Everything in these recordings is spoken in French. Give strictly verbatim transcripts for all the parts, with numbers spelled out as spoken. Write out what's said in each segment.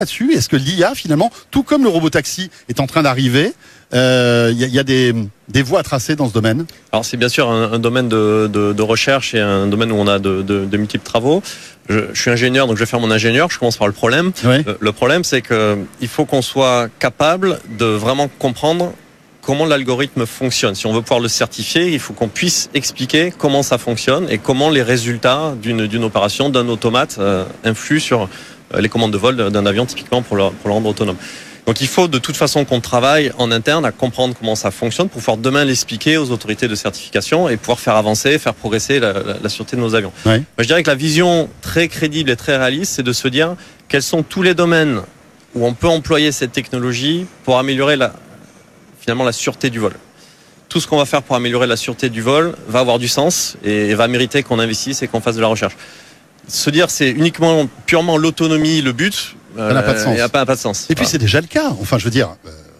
là-dessus? Est-ce que l'I A, finalement, tout comme le robotaxi est en train d'arriver, il euh, y, y a des, des voies à tracer dans ce domaine? Alors c'est bien sûr un, un domaine de, de, de recherche et un domaine où on a de, de, de multiples travaux. Je, je suis ingénieur, donc je vais faire mon ingénieur. Je commence par le problème. Oui. Le, le problème, c'est que il faut qu'on soit capable de vraiment comprendre comment l'algorithme fonctionne. Si on veut pouvoir le certifier, il faut qu'on puisse expliquer comment ça fonctionne et comment les résultats d'une, d'une opération, d'un automate, euh, influent sur les commandes de vol d'un avion, typiquement pour le, pour le rendre autonome. Donc il faut de toute façon qu'on travaille en interne à comprendre comment ça fonctionne pour pouvoir demain l'expliquer aux autorités de certification et pouvoir faire avancer, faire progresser la, la, la sûreté de nos avions. Oui. Moi, je dirais que la vision très crédible et très réaliste, c'est de se dire quels sont tous les domaines où on peut employer cette technologie pour améliorer la, finalement la sûreté du vol. Tout ce qu'on va faire pour améliorer la sûreté du vol va avoir du sens et, et va mériter qu'on investisse et qu'on fasse de la recherche. Se dire c'est uniquement purement l'autonomie le but, ça n'a pas de sens. Il n'y a pas, pas de sens. Et puis c'est déjà le cas. Enfin, je veux dire,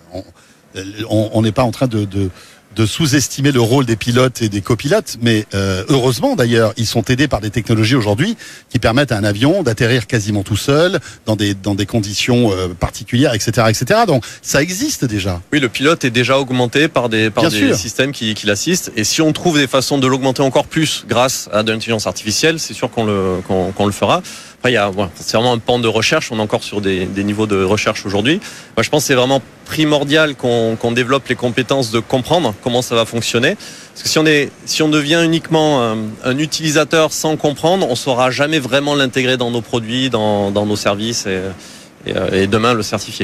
on n'est pas en train de, de, de sous-estimer le rôle des pilotes et des copilotes, mais euh, heureusement d'ailleurs, ils sont aidés par des technologies aujourd'hui qui permettent à un avion d'atterrir quasiment tout seul dans des dans des conditions euh, particulières, et cetera, et cetera. Donc ça existe déjà. Oui, le pilote est déjà augmenté par des par Bien des sûr. systèmes qui, qui l'assistent. Et si on trouve des façons de l'augmenter encore plus grâce à de l'intelligence artificielle, c'est sûr qu'on le qu'on, qu'on le fera. Après, il y a, voilà, c'est vraiment un pan de recherche. On est encore sur des, des niveaux de recherche aujourd'hui. Moi, je pense que c'est vraiment primordial qu'on, qu'on développe les compétences de comprendre comment ça va fonctionner. Parce que si on est, si on devient uniquement un, un utilisateur sans comprendre, on saura jamais vraiment l'intégrer dans nos produits, dans, dans nos services et, et, et demain le certifier.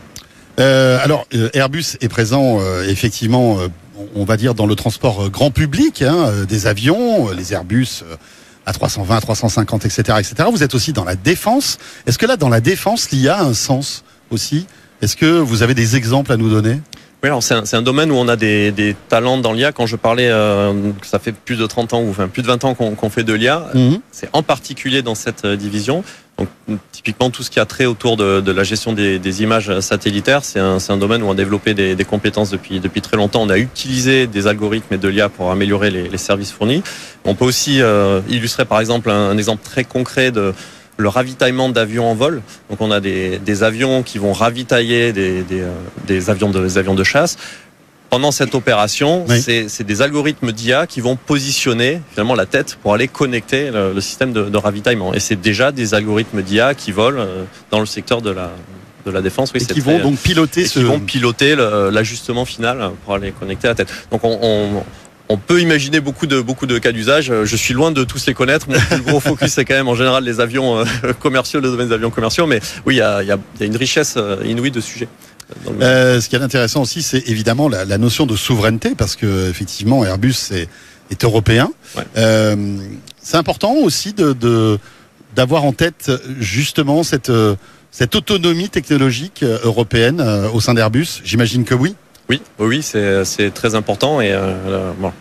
Euh, alors, euh, Airbus est présent euh, effectivement, euh, on va dire dans le transport euh, grand public, hein, euh, des avions, euh, les Airbus. Euh, à trois cent vingt, trois cent cinquante, et cetera, et cetera. Vous êtes aussi dans la défense. Est-ce que là, dans la défense, l'I A a un sens aussi? Est-ce que vous avez des exemples à nous donner? Oui, alors c'est un, c'est un domaine où on a des, des talents dans l'I A. Quand je parlais euh, que ça fait plus de trente ans, ou enfin plus de vingt ans qu'on, qu'on fait de l'I A, mmh. c'est en particulier dans cette division. Donc typiquement tout ce qui a trait autour de, de la gestion des, des images satellitaires, c'est un, c'est un domaine où on a développé des, des compétences depuis, depuis très longtemps. On a utilisé des algorithmes et de l'I A pour améliorer les, les services fournis. On peut aussi euh, illustrer par exemple un, un exemple très concret de le ravitaillement d'avions en vol. Donc on a des, des avions qui vont ravitailler des, des, des, avions de, des avions de chasse. Pendant cette opération, oui. c'est, c'est des algorithmes d'I A qui vont positionner finalement la tête pour aller connecter le, le système de, de ravitaillement. Et c'est déjà des algorithmes d'I A qui volent dans le secteur de la, de la défense. Oui, et c'est qui très, vont donc piloter et ce... qui vont piloter le, l'ajustement final pour aller connecter la tête. Donc on, on On peut imaginer beaucoup de, beaucoup de cas d'usage. Je suis loin de tous les connaître. Mon plus gros focus, c'est quand même en général les avions euh, commerciaux, le domaine des avions commerciaux. Mais oui, il y a, il y a, il y a une richesse inouïe de sujets. Euh, ce qui est intéressant aussi, c'est évidemment la, la notion de souveraineté, parce que effectivement, Airbus est, est européen. Ouais. Euh, c'est important aussi de, de, d'avoir en tête justement cette, cette autonomie technologique européenne au sein d'Airbus. J'imagine que oui. Oui, oui, c'est, c'est très important et euh, bon,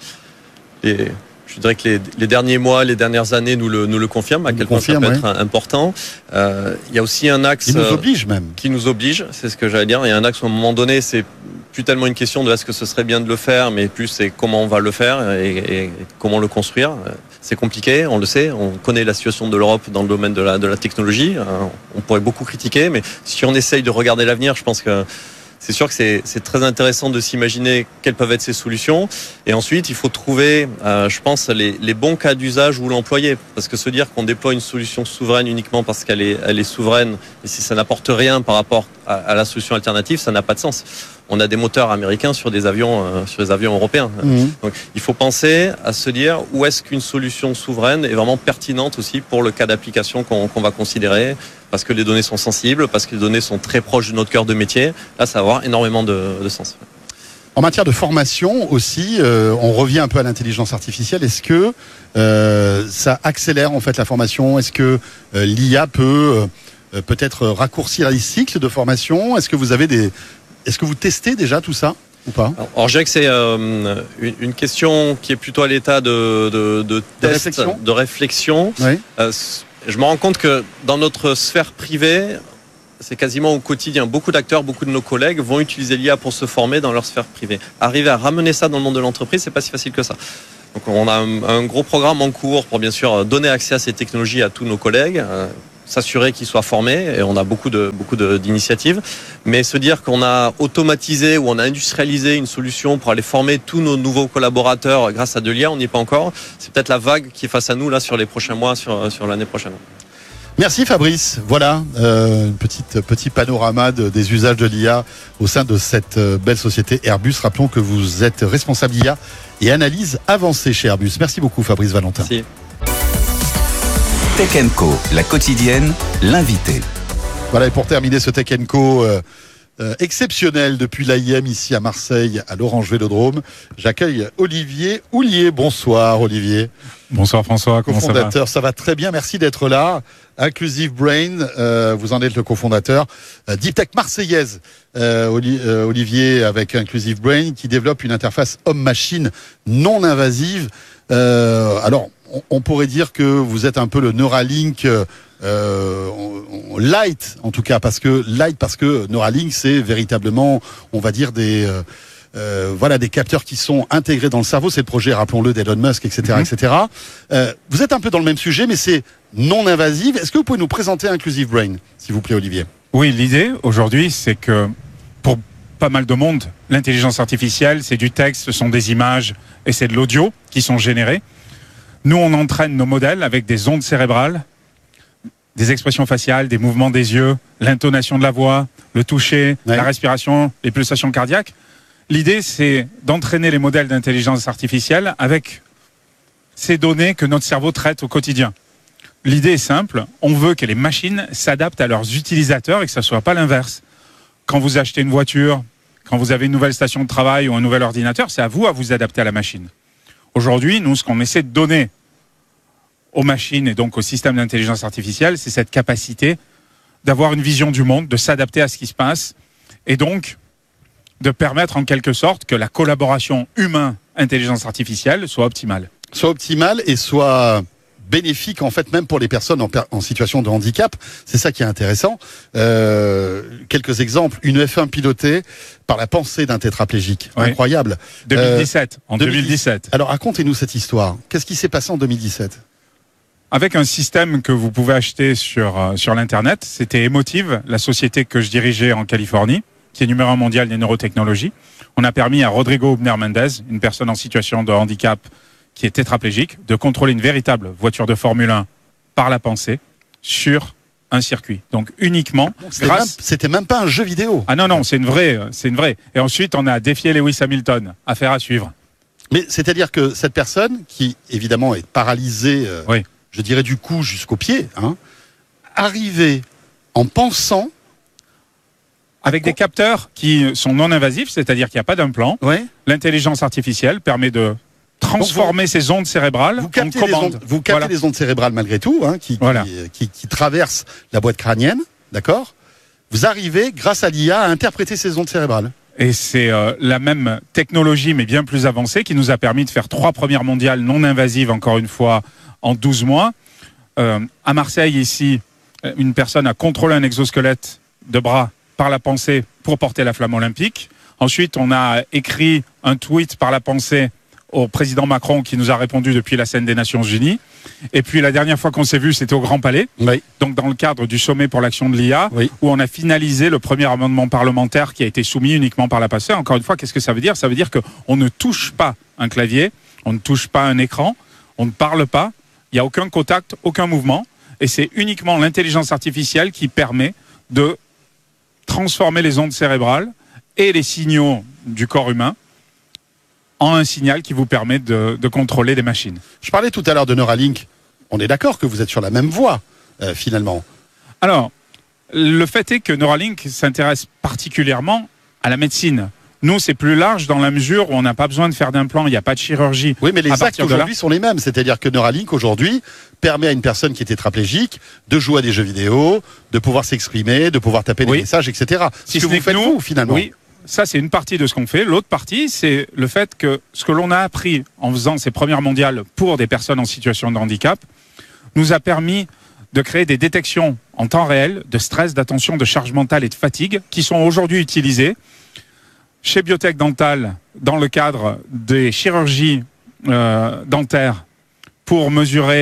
et je dirais que les, les derniers mois, les dernières années nous le, nous le confirment, à quel point ça peut ouais. être important. Euh, il y a aussi un axe... Qui nous oblige même. Qui nous oblige, c'est ce que j'allais dire. Il y a un axe où à un moment donné, c'est plus tellement une question de est-ce que ce serait bien de le faire, mais plus c'est comment on va le faire et, et, et comment le construire. C'est compliqué, on le sait, on connaît la situation de l'Europe dans le domaine de la, de la technologie. On pourrait beaucoup critiquer, mais si on essaye de regarder l'avenir, je pense que c'est sûr que c'est, c'est très intéressant de s'imaginer quelles peuvent être ces solutions. Et ensuite, il faut trouver, euh, je pense, les, les bons cas d'usage où l'employer. Parce que se dire qu'on déploie une solution souveraine uniquement parce qu'elle est, elle est souveraine, et si ça n'apporte rien par rapport à, à la solution alternative, ça n'a pas de sens. On a des moteurs américains sur des avions, euh, sur des avions européens. Mmh. Donc, il faut penser à se dire où est-ce qu'une solution souveraine est vraiment pertinente aussi pour le cas d'application qu'on, qu'on va considérer, parce que les données sont sensibles, parce que les données sont très proches de notre cœur de métier. Là, ça va avoir énormément de, de sens. En matière de formation aussi, euh, on revient un peu à l'intelligence artificielle. Est-ce que euh, ça accélère en fait la formation? Est-ce que euh, l'I A peut euh, peut-être raccourcir les cycles de formation? Est-ce que vous avez des Est-ce que vous testez déjà tout ça ou pas? Alors, je dirais que c'est euh, une, une question qui est plutôt à l'état de, de, de test, de réflexion. De réflexion. Oui. Euh, je me rends compte que dans notre sphère privée, c'est quasiment au quotidien. Beaucoup d'acteurs, beaucoup de nos collègues vont utiliser l'I A pour se former dans leur sphère privée. Arriver à ramener ça dans le monde de l'entreprise, c'est pas si facile que ça. Donc, on a un, un gros programme en cours pour bien sûr donner accès à ces technologies à tous nos collègues. s'assurer qu'ils soient formés, et on a beaucoup de beaucoup de, d'initiatives. Mais se dire qu'on a automatisé ou on a industrialisé une solution pour aller former tous nos nouveaux collaborateurs grâce à de l'I A, on n'y est pas encore. C'est peut-être la vague qui est face à nous là sur les prochains mois, sur sur l'année prochaine. Merci Fabrice. Voilà, euh, un petit, petit panorama de, des usages de l'I A au sein de cette euh, belle société Airbus. Rappelons que vous êtes responsable I A et analyse avancée chez Airbus. Merci beaucoup Fabrice Valentin. Merci. Tech and Co, la quotidienne, l'invité. Voilà, et pour terminer ce Tech and Co euh, euh, exceptionnel depuis l'A I M ici à Marseille, à l'Orange Vélodrome, j'accueille Olivier Houlier. Bonsoir Olivier. Bonsoir François, comment ça va ? Cofondateur, ça va très bien, merci d'être là. Inclusive Brain, euh, vous en êtes le cofondateur. Euh, Deep Tech marseillaise, euh, Oli- euh, Olivier, avec Inclusive Brain, qui développe une interface homme-machine non invasive. Euh, alors, on, on pourrait dire que vous êtes un peu le Neuralink euh, on, on, light, en tout cas, parce que light, parce que Neuralink, c'est véritablement, on va dire, des... Euh, Euh, voilà, des capteurs qui sont intégrés dans le cerveau. C'est le projet, rappelons-le, d'Elon Musk, et cetera, mm-hmm. et cetera. Euh, vous êtes un peu dans le même sujet, mais c'est non invasif. Est-ce que vous pouvez nous présenter Inclusive Brain, s'il vous plaît, Olivier ? Oui, l'idée aujourd'hui, c'est que pour pas mal de monde, l'intelligence artificielle, c'est du texte, ce sont des images et c'est de l'audio qui sont générés. Nous, on entraîne nos modèles avec des ondes cérébrales, des expressions faciales, des mouvements des yeux, l'intonation de la voix, le toucher, ouais. la respiration, les pulsations cardiaques. L'idée, c'est d'entraîner les modèles d'intelligence artificielle avec ces données que notre cerveau traite au quotidien. L'idée est simple, on veut que les machines s'adaptent à leurs utilisateurs et que ça ne soit pas l'inverse. Quand vous achetez une voiture, quand vous avez une nouvelle station de travail ou un nouvel ordinateur, c'est à vous à vous adapter à la machine. Aujourd'hui, nous, ce qu'on essaie de donner aux machines et donc au système d'intelligence artificielle, c'est cette capacité d'avoir une vision du monde, de s'adapter à ce qui se passe et donc de permettre en quelque sorte que la collaboration humain-intelligence artificielle soit optimale. Soit optimale et soit bénéfique en fait même pour les personnes en, per- en situation de handicap. C'est ça qui est intéressant. Euh, quelques exemples. Une F un pilotée par la pensée d'un tétraplégique. Oui. Incroyable. deux mille dix-sept. Euh, en deux mille dix-sept. Alors racontez-nous cette histoire. Qu'est-ce qui s'est passé en deux mille dix-sept ? Avec un système que vous pouvez acheter sur, euh, sur l'Internet, c'était Emotive, la société que je dirigeais en Californie, qui est numéro un mondial des neurotechnologies. On a permis à Rodrigo Hubner-Mendez, une personne en situation de handicap qui est tétraplégique, de contrôler une véritable voiture de Formule un par la pensée sur un circuit. Donc uniquement c'était grâce... Même, c'était même pas un jeu vidéo. Ah non, non, c'est une vraie, c'est une vraie. Et ensuite, on a défié Lewis Hamilton. Affaire à suivre. Mais c'est-à-dire que cette personne, qui évidemment est paralysée, euh, oui. je dirais du cou jusqu'au pied, hein, arrivait en pensant... Avec des capteurs qui sont non invasifs, c'est-à-dire qu'il n'y a pas d'implant. Ouais. L'intelligence artificielle permet de transformer vous, ces ondes cérébrales vous captez en commande. Les ondes, vous captez voilà. les ondes cérébrales malgré tout, hein, qui, voilà. qui, qui, qui traversent la boîte crânienne, d'accord ? Vous arrivez, grâce à l'I A, à interpréter ces ondes cérébrales. Et c'est euh, la même technologie, mais bien plus avancée, qui nous a permis de faire trois premières mondiales non invasives, encore une fois, en douze mois. Euh, à Marseille, ici, une personne a contrôlé un exosquelette de bras par la pensée pour porter la flamme olympique. Ensuite, on a écrit un tweet par la pensée au président Macron qui nous a répondu depuis la scène des Nations Unies. Et puis la dernière fois qu'on s'est vu, c'était au Grand Palais, oui. donc dans le cadre du sommet pour l'action de l'I A, oui. où on a finalisé le premier amendement parlementaire qui a été soumis uniquement par la pensée. Encore une fois, qu'est-ce que ça veut dire ? Ça veut dire qu'on ne touche pas un clavier, on ne touche pas un écran, on ne parle pas, il n'y a aucun contact, aucun mouvement. Et c'est uniquement l'intelligence artificielle qui permet de transformer les ondes cérébrales et les signaux du corps humain en un signal qui vous permet de, de contrôler les machines. Je parlais tout à l'heure de Neuralink. On est d'accord que vous êtes sur la même voie, euh, finalement. Alors, le fait est que Neuralink s'intéresse particulièrement à la médecine. Nous, c'est plus large dans la mesure où on n'a pas besoin de faire d'implant, il n'y a pas de chirurgie. Oui, mais les actes aujourd'hui sont les mêmes. C'est-à-dire que Neuralink, aujourd'hui, permet à une personne qui est tétraplégique de jouer à des jeux vidéo, de pouvoir s'exprimer, de pouvoir taper oui. des messages, et cetera. Si ce que vous faites, nous, vous, finalement. Oui, ça, c'est une partie de ce qu'on fait. L'autre partie, c'est le fait que ce que l'on a appris en faisant ces premières mondiales pour des personnes en situation de handicap nous a permis de créer des détections en temps réel de stress, d'attention, de charge mentale et de fatigue qui sont aujourd'hui utilisées chez Biotech Dental, dans le cadre des chirurgies euh, dentaires, pour mesurer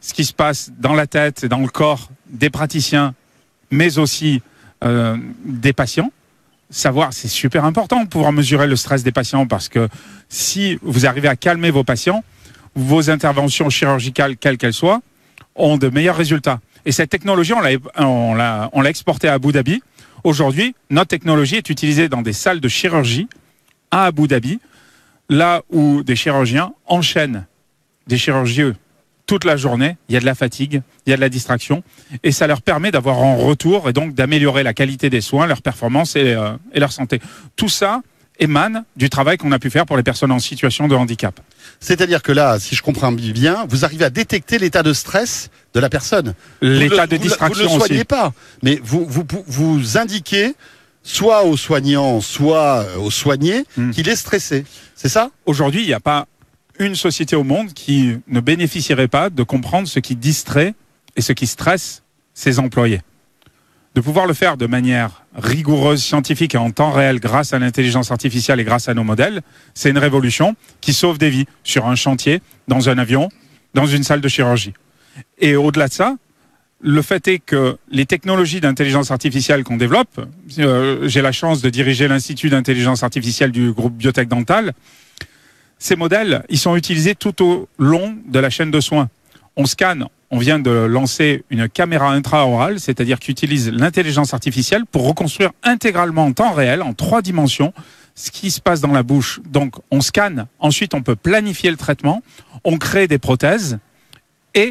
ce qui se passe dans la tête et dans le corps des praticiens, mais aussi euh, des patients. Savoir, c'est super important de pouvoir mesurer le stress des patients, parce que si vous arrivez à calmer vos patients, vos interventions chirurgicales, quelles qu'elles soient, ont de meilleurs résultats. Et cette technologie, on l'a, on l'a, on l'a exportée à Abu Dhabi. Aujourd'hui, notre technologie est utilisée dans des salles de chirurgie à Abu Dhabi, là où des chirurgiens enchaînent des chirurgies toute la journée, il y a de la fatigue, il y a de la distraction, et ça leur permet d'avoir en retour, et donc d'améliorer la qualité des soins, leur performance et, euh, et leur santé. Tout ça émane du travail qu'on a pu faire pour les personnes en situation de handicap. C'est-à-dire que là, si je comprends bien, vous arrivez à détecter l'état de stress de la personne. L'état le, de vous, distraction aussi. Vous ne le soignez aussi. pas, mais vous, vous, vous indiquez soit aux soignants, soit aux soignés hmm. qu'il est stressé. C'est ça ? Aujourd'hui, il n'y a pas une société au monde qui ne bénéficierait pas de comprendre ce qui distrait et ce qui stresse ses employés. De pouvoir le faire de manière rigoureuse, scientifique et en temps réel grâce à l'intelligence artificielle et grâce à nos modèles, c'est une révolution qui sauve des vies sur un chantier, dans un avion, dans une salle de chirurgie. Et au-delà de ça, le fait est que les technologies d'intelligence artificielle qu'on développe, euh, j'ai la chance de diriger l'Institut d'intelligence artificielle du groupe Biotech Dental. Ces modèles, ils sont utilisés tout au long de la chaîne de soins. On scanne, on vient de lancer une caméra intra-orale, c'est-à-dire qui utilise l'intelligence artificielle pour reconstruire intégralement en temps réel, en trois dimensions, ce qui se passe dans la bouche. Donc on scanne, ensuite on peut planifier le traitement, on crée des prothèses et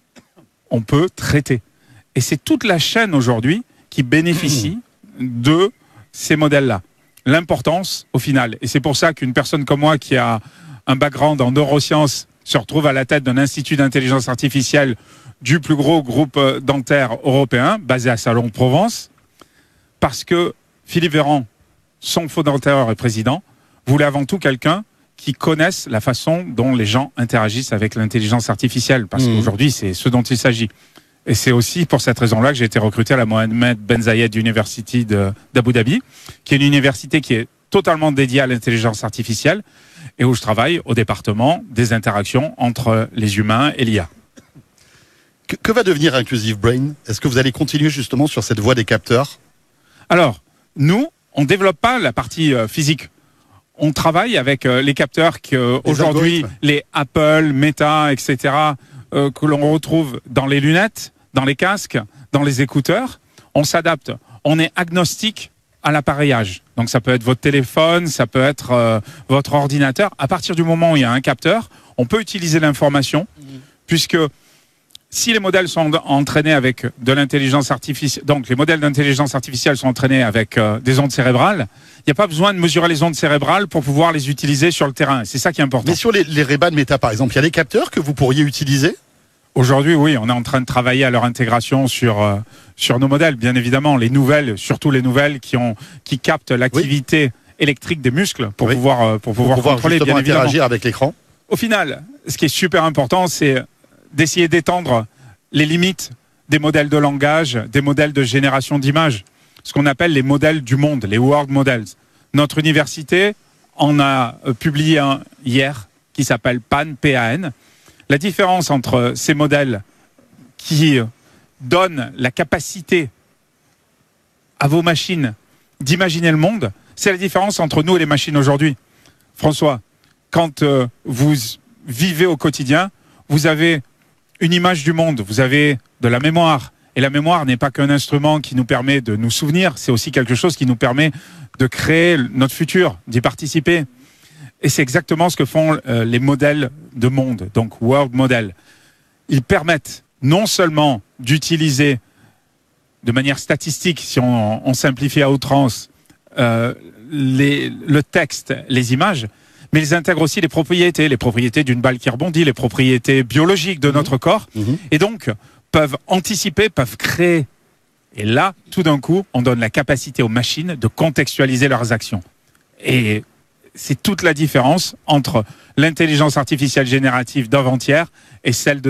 on peut traiter. Et c'est toute la chaîne aujourd'hui qui bénéficie de ces modèles-là. L'importance au final. Et c'est pour ça qu'une personne comme moi qui a un background en neurosciences se retrouve à la tête d'un institut d'intelligence artificielle du plus gros groupe dentaire européen, basé à Salon-de-Provence, parce que Philippe Véran, son fondateur et président, voulait avant tout quelqu'un qui connaisse la façon dont les gens interagissent avec l'intelligence artificielle, parce mmh. qu'aujourd'hui, c'est ce dont il s'agit. Et c'est aussi pour cette raison-là que j'ai été recruté à la Mohamed Ben Zayed University de, d'Abu Dhabi, qui est une université qui est totalement dédiée à l'intelligence artificielle et où je travaille au département des interactions entre les humains et l'I A. Que, que va devenir Inclusive Brain ? Est-ce que vous allez continuer justement sur cette voie des capteurs ? Alors, nous, on ne développe pas la partie euh, physique. On travaille avec euh, les capteurs qu'aujourd'hui, les, les Apple, Meta, et cetera, euh, que l'on retrouve dans les lunettes, dans les casques, dans les écouteurs. On s'adapte. On est agnostique à l'appareillage. Donc ça peut être votre téléphone, ça peut être euh, votre ordinateur. À partir du moment où il y a un capteur, on peut utiliser l'information, mmh. puisque si les modèles sont entraînés avec de l'intelligence artificielle, donc les modèles d'intelligence artificielle sont entraînés avec euh, des ondes cérébrales, il n'y a pas besoin de mesurer les ondes cérébrales pour pouvoir les utiliser sur le terrain. C'est ça qui est important. Mais sur les, les Ray-Ban Meta, par exemple, il y a des capteurs que vous pourriez utiliser ? Aujourd'hui, oui, on est en train de travailler à leur intégration sur euh, sur nos modèles, bien évidemment. Les nouvelles, surtout les nouvelles qui ont qui captent l'activité oui. électrique des muscles pour oui. pouvoir euh, pour pouvoir, pour pouvoir contrôler, bien interagir évidemment. avec l'écran. Au final, ce qui est super important, c'est d'essayer d'étendre les limites des modèles de langage, des modèles de génération d'images, ce qu'on appelle les modèles du monde, les world models. Notre université en a publié un hier qui s'appelle PAN, P A N. La différence entre ces modèles qui donnent la capacité à vos machines d'imaginer le monde, c'est la différence entre nous et les machines aujourd'hui. François, quand euh, vous vivez au quotidien, vous avez une image du monde, vous avez de la mémoire. Et la mémoire n'est pas qu'un instrument qui nous permet de nous souvenir, c'est aussi quelque chose qui nous permet de créer notre futur, d'y participer. Et c'est exactement ce que font euh, les modèles de monde, donc World Model. Ils permettent non seulement d'utiliser de manière statistique, si on, on simplifie à outrance, euh, les, le texte, les images, mais ils intègrent aussi les propriétés, les propriétés d'une balle qui rebondit, les propriétés biologiques de mmh. notre corps, mmh. et donc peuvent anticiper, peuvent créer. Et là, tout d'un coup, on donne la capacité aux machines de contextualiser leurs actions. Et c'est toute la différence entre l'intelligence artificielle générative d'avant-hier et celle de demain.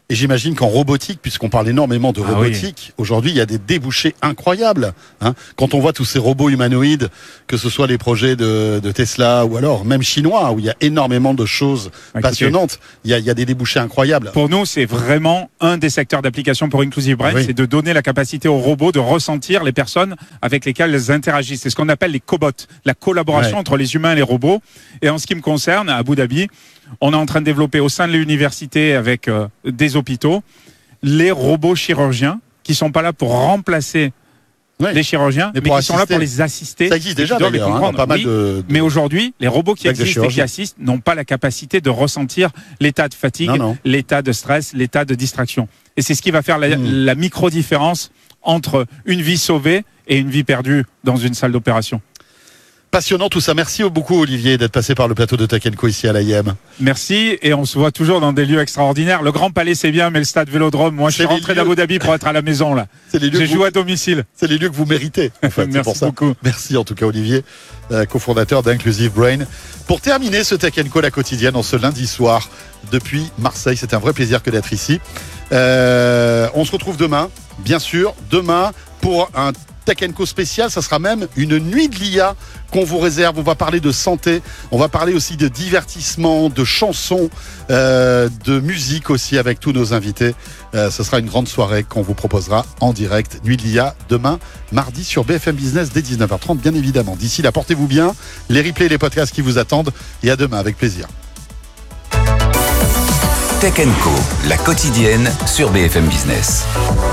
Et j'imagine qu'en robotique, puisqu'on parle énormément de Ah robotique, oui. aujourd'hui, il y a des débouchés incroyables. Hein. Quand on voit tous ces robots humanoïdes, que ce soit les projets de, de Tesla ou alors même chinois, où il y a énormément de choses Écoutez, passionnantes, il y, a, il y a des débouchés incroyables. Pour nous, c'est vraiment un des secteurs d'application pour Inclusive Brain, oui. c'est de donner la capacité aux robots de ressentir les personnes avec lesquelles elles interagissent. C'est ce qu'on appelle les cobots, la collaboration ouais. entre les humains et les robots. Et en ce qui me concerne, à Abu Dhabi, on est en train de développer au sein de l'université avec euh, des hôpitaux les robots chirurgiens qui sont pas là pour remplacer oui. les chirurgiens, mais, mais qui assister. sont là pour les assister. Ça existe déjà d'ailleurs, hein, pas mal oui, de, de... Mais aujourd'hui, les robots qui existent et qui assistent n'ont pas la capacité de ressentir l'état de fatigue, non, non. l'état de stress, l'état de distraction. Et c'est ce qui va faire la, mmh. la micro-différence entre une vie sauvée et une vie perdue dans une salle d'opération. Passionnant tout ça. Merci beaucoup Olivier d'être passé par le plateau de Tech and Co ici à l'A I M. Merci et on se voit toujours dans des lieux extraordinaires. Le Grand Palais c'est bien mais le stade Vélodrome, moi je suis rentré d'Abu Dhabi pour être à la maison là. J'ai joué vous... à domicile. C'est les lieux que vous méritez. En fait. Merci pour ça. beaucoup. Merci en tout cas Olivier, euh, cofondateur d'Inclusive Brain. Pour terminer ce Tech and Co la quotidienne en ce lundi soir depuis Marseille, c'est un vrai plaisir que d'être ici. Euh, on se retrouve demain, bien sûr, demain pour un Tech and Co spécial, ça sera même une nuit de l'I A qu'on vous réserve. On va parler de santé, on va parler aussi de divertissement, de chansons, euh, de musique aussi avec tous nos invités. Euh, ce sera une grande soirée qu'on vous proposera en direct. Nuit de l'I A, demain, mardi sur B F M Business dès dix-neuf heures trente, bien évidemment. D'ici là, portez-vous bien, les replays et les podcasts qui vous attendent. Et à demain, avec plaisir. Tech and Co, la quotidienne sur B F M Business.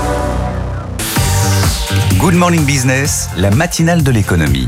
Good Morning Business, la matinale de l'économie.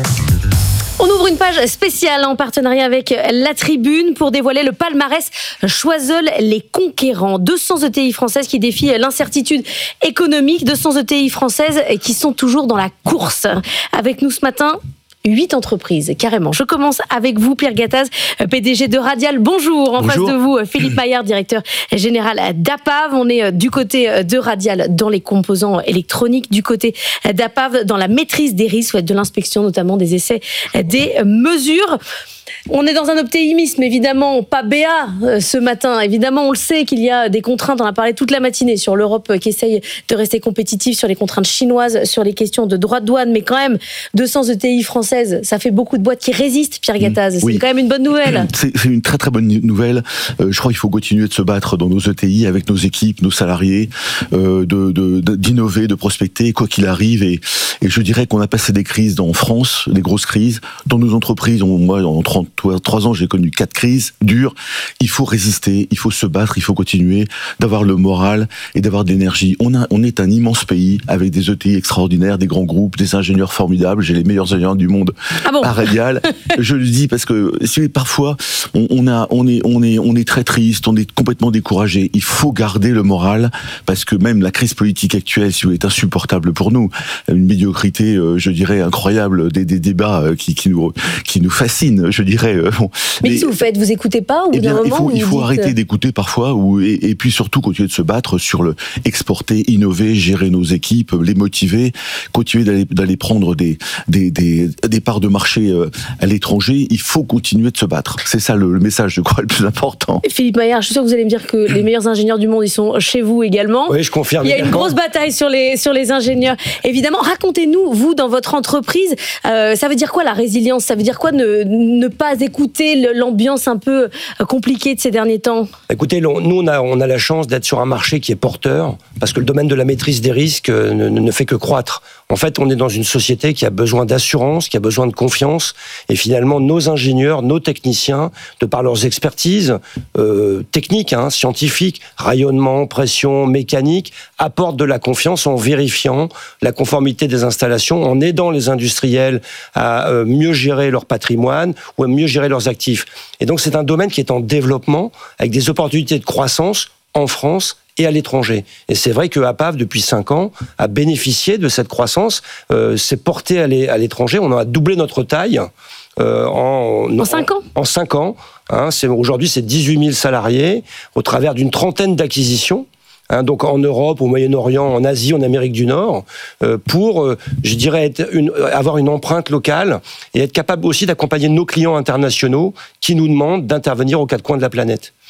On ouvre une page spéciale en partenariat avec La Tribune pour dévoiler le palmarès Choiseul les Conquérants. deux cents E T I françaises qui défient l'incertitude économique, deux cents E T I françaises qui sont toujours dans la course. Avec nous ce matin, huit entreprises, carrément. Je commence avec vous, Pierre Gattaz, P D G de Radial. Bonjour. En Bonjour. face de vous, Philippe Maillard, directeur général d'A P A V. On est du côté de Radial dans les composants électroniques, du côté d'A P A V dans la maîtrise des risques, de l'inspection notamment des essais, des mesures. On est dans un optimisme, évidemment, pas B A ce matin. Évidemment, on le sait qu'il y a des contraintes. On a parlé toute la matinée sur l'Europe qui essaye de rester compétitive, sur les contraintes chinoises, sur les questions de droits de douane. Mais quand même, deux cents E T I françaises, ça fait beaucoup de boîtes qui résistent, Pierre Gattaz. Oui. C'est quand même une bonne nouvelle. C'est, c'est une très très bonne nouvelle. Euh, je crois qu'il faut continuer de se battre dans nos E T I avec nos équipes, nos salariés, euh, de, de, de, d'innover, de prospecter, quoi qu'il arrive. Et, et je dirais qu'on a passé des crises en France, des grosses crises. Dans nos entreprises, on, moi, en trente trois ans, j'ai connu quatre crises dures. Il faut résister, il faut se battre, il faut continuer, d'avoir le moral et d'avoir de l'énergie. On a, on est un immense pays avec des E T I extraordinaires, des grands groupes, des ingénieurs formidables. J'ai les meilleurs ingénieurs du monde ah bon à Radial. Je le dis parce que si parfois on, on a, on est, on est, on est très triste, on est complètement découragé. Il faut garder le moral parce que même la crise politique actuelle, si vous voulez, est insupportable pour nous. Une médiocrité, euh, je dirais, incroyable, des, des débats euh, qui, qui nous, qui nous fascinent, je dirais. Euh, bon. Mais, mais qu'est-ce que vous faites? Vous écoutez pas ou eh bien, d'un il moment faut, il faut dites... arrêter d'écouter parfois, ou et, et puis surtout continuer de se battre sur le exporter, innover, gérer nos équipes, les motiver, continuer d'aller, d'aller prendre des, des, des, des parts de marché à l'étranger. Il faut continuer de se battre. C'est ça le, le message, je crois, le plus important. Philippe Maillard, je suis sûr que vous allez me dire que les meilleurs ingénieurs du monde, ils sont chez vous également. Oui, je confirme. Il y a également. une grosse bataille sur les, sur les ingénieurs. Évidemment, racontez-nous, vous, dans votre entreprise, euh, ça veut dire quoi la résilience? Ça veut dire quoi ne, ne pas écouter l'ambiance un peu compliquée de ces derniers temps? Écoutez, nous, on a, on a la chance d'être sur un marché qui est porteur, parce que le domaine de la maîtrise des risques ne, ne fait que croître. En fait, on est dans une société qui a besoin d'assurance, qui a besoin de confiance, et finalement, nos ingénieurs, nos techniciens, de par leurs expertises euh, techniques, hein, scientifiques, rayonnement, pression, mécanique, apportent de la confiance en vérifiant la conformité des installations, en aidant les industriels à euh, mieux gérer leur patrimoine ou à mieux gérer leurs actifs. Et donc, c'est un domaine qui est en développement, avec des opportunités de croissance en France et à l'étranger. Et c'est vrai que A P A V, depuis cinq ans, a bénéficié de cette croissance, euh, s'est porté à l'étranger. On a doublé notre taille. Euh, en, en cinq ans En cinq ans. Hein, c'est, aujourd'hui, c'est dix-huit mille salariés, au travers d'une trentaine d'acquisitions. Hein, donc en Europe, au Moyen-Orient, en Asie, en Amérique du Nord, euh, pour, euh, je dirais, être une, avoir une empreinte locale et être capable aussi d'accompagner nos clients internationaux qui nous demandent d'intervenir aux quatre coins de la planète.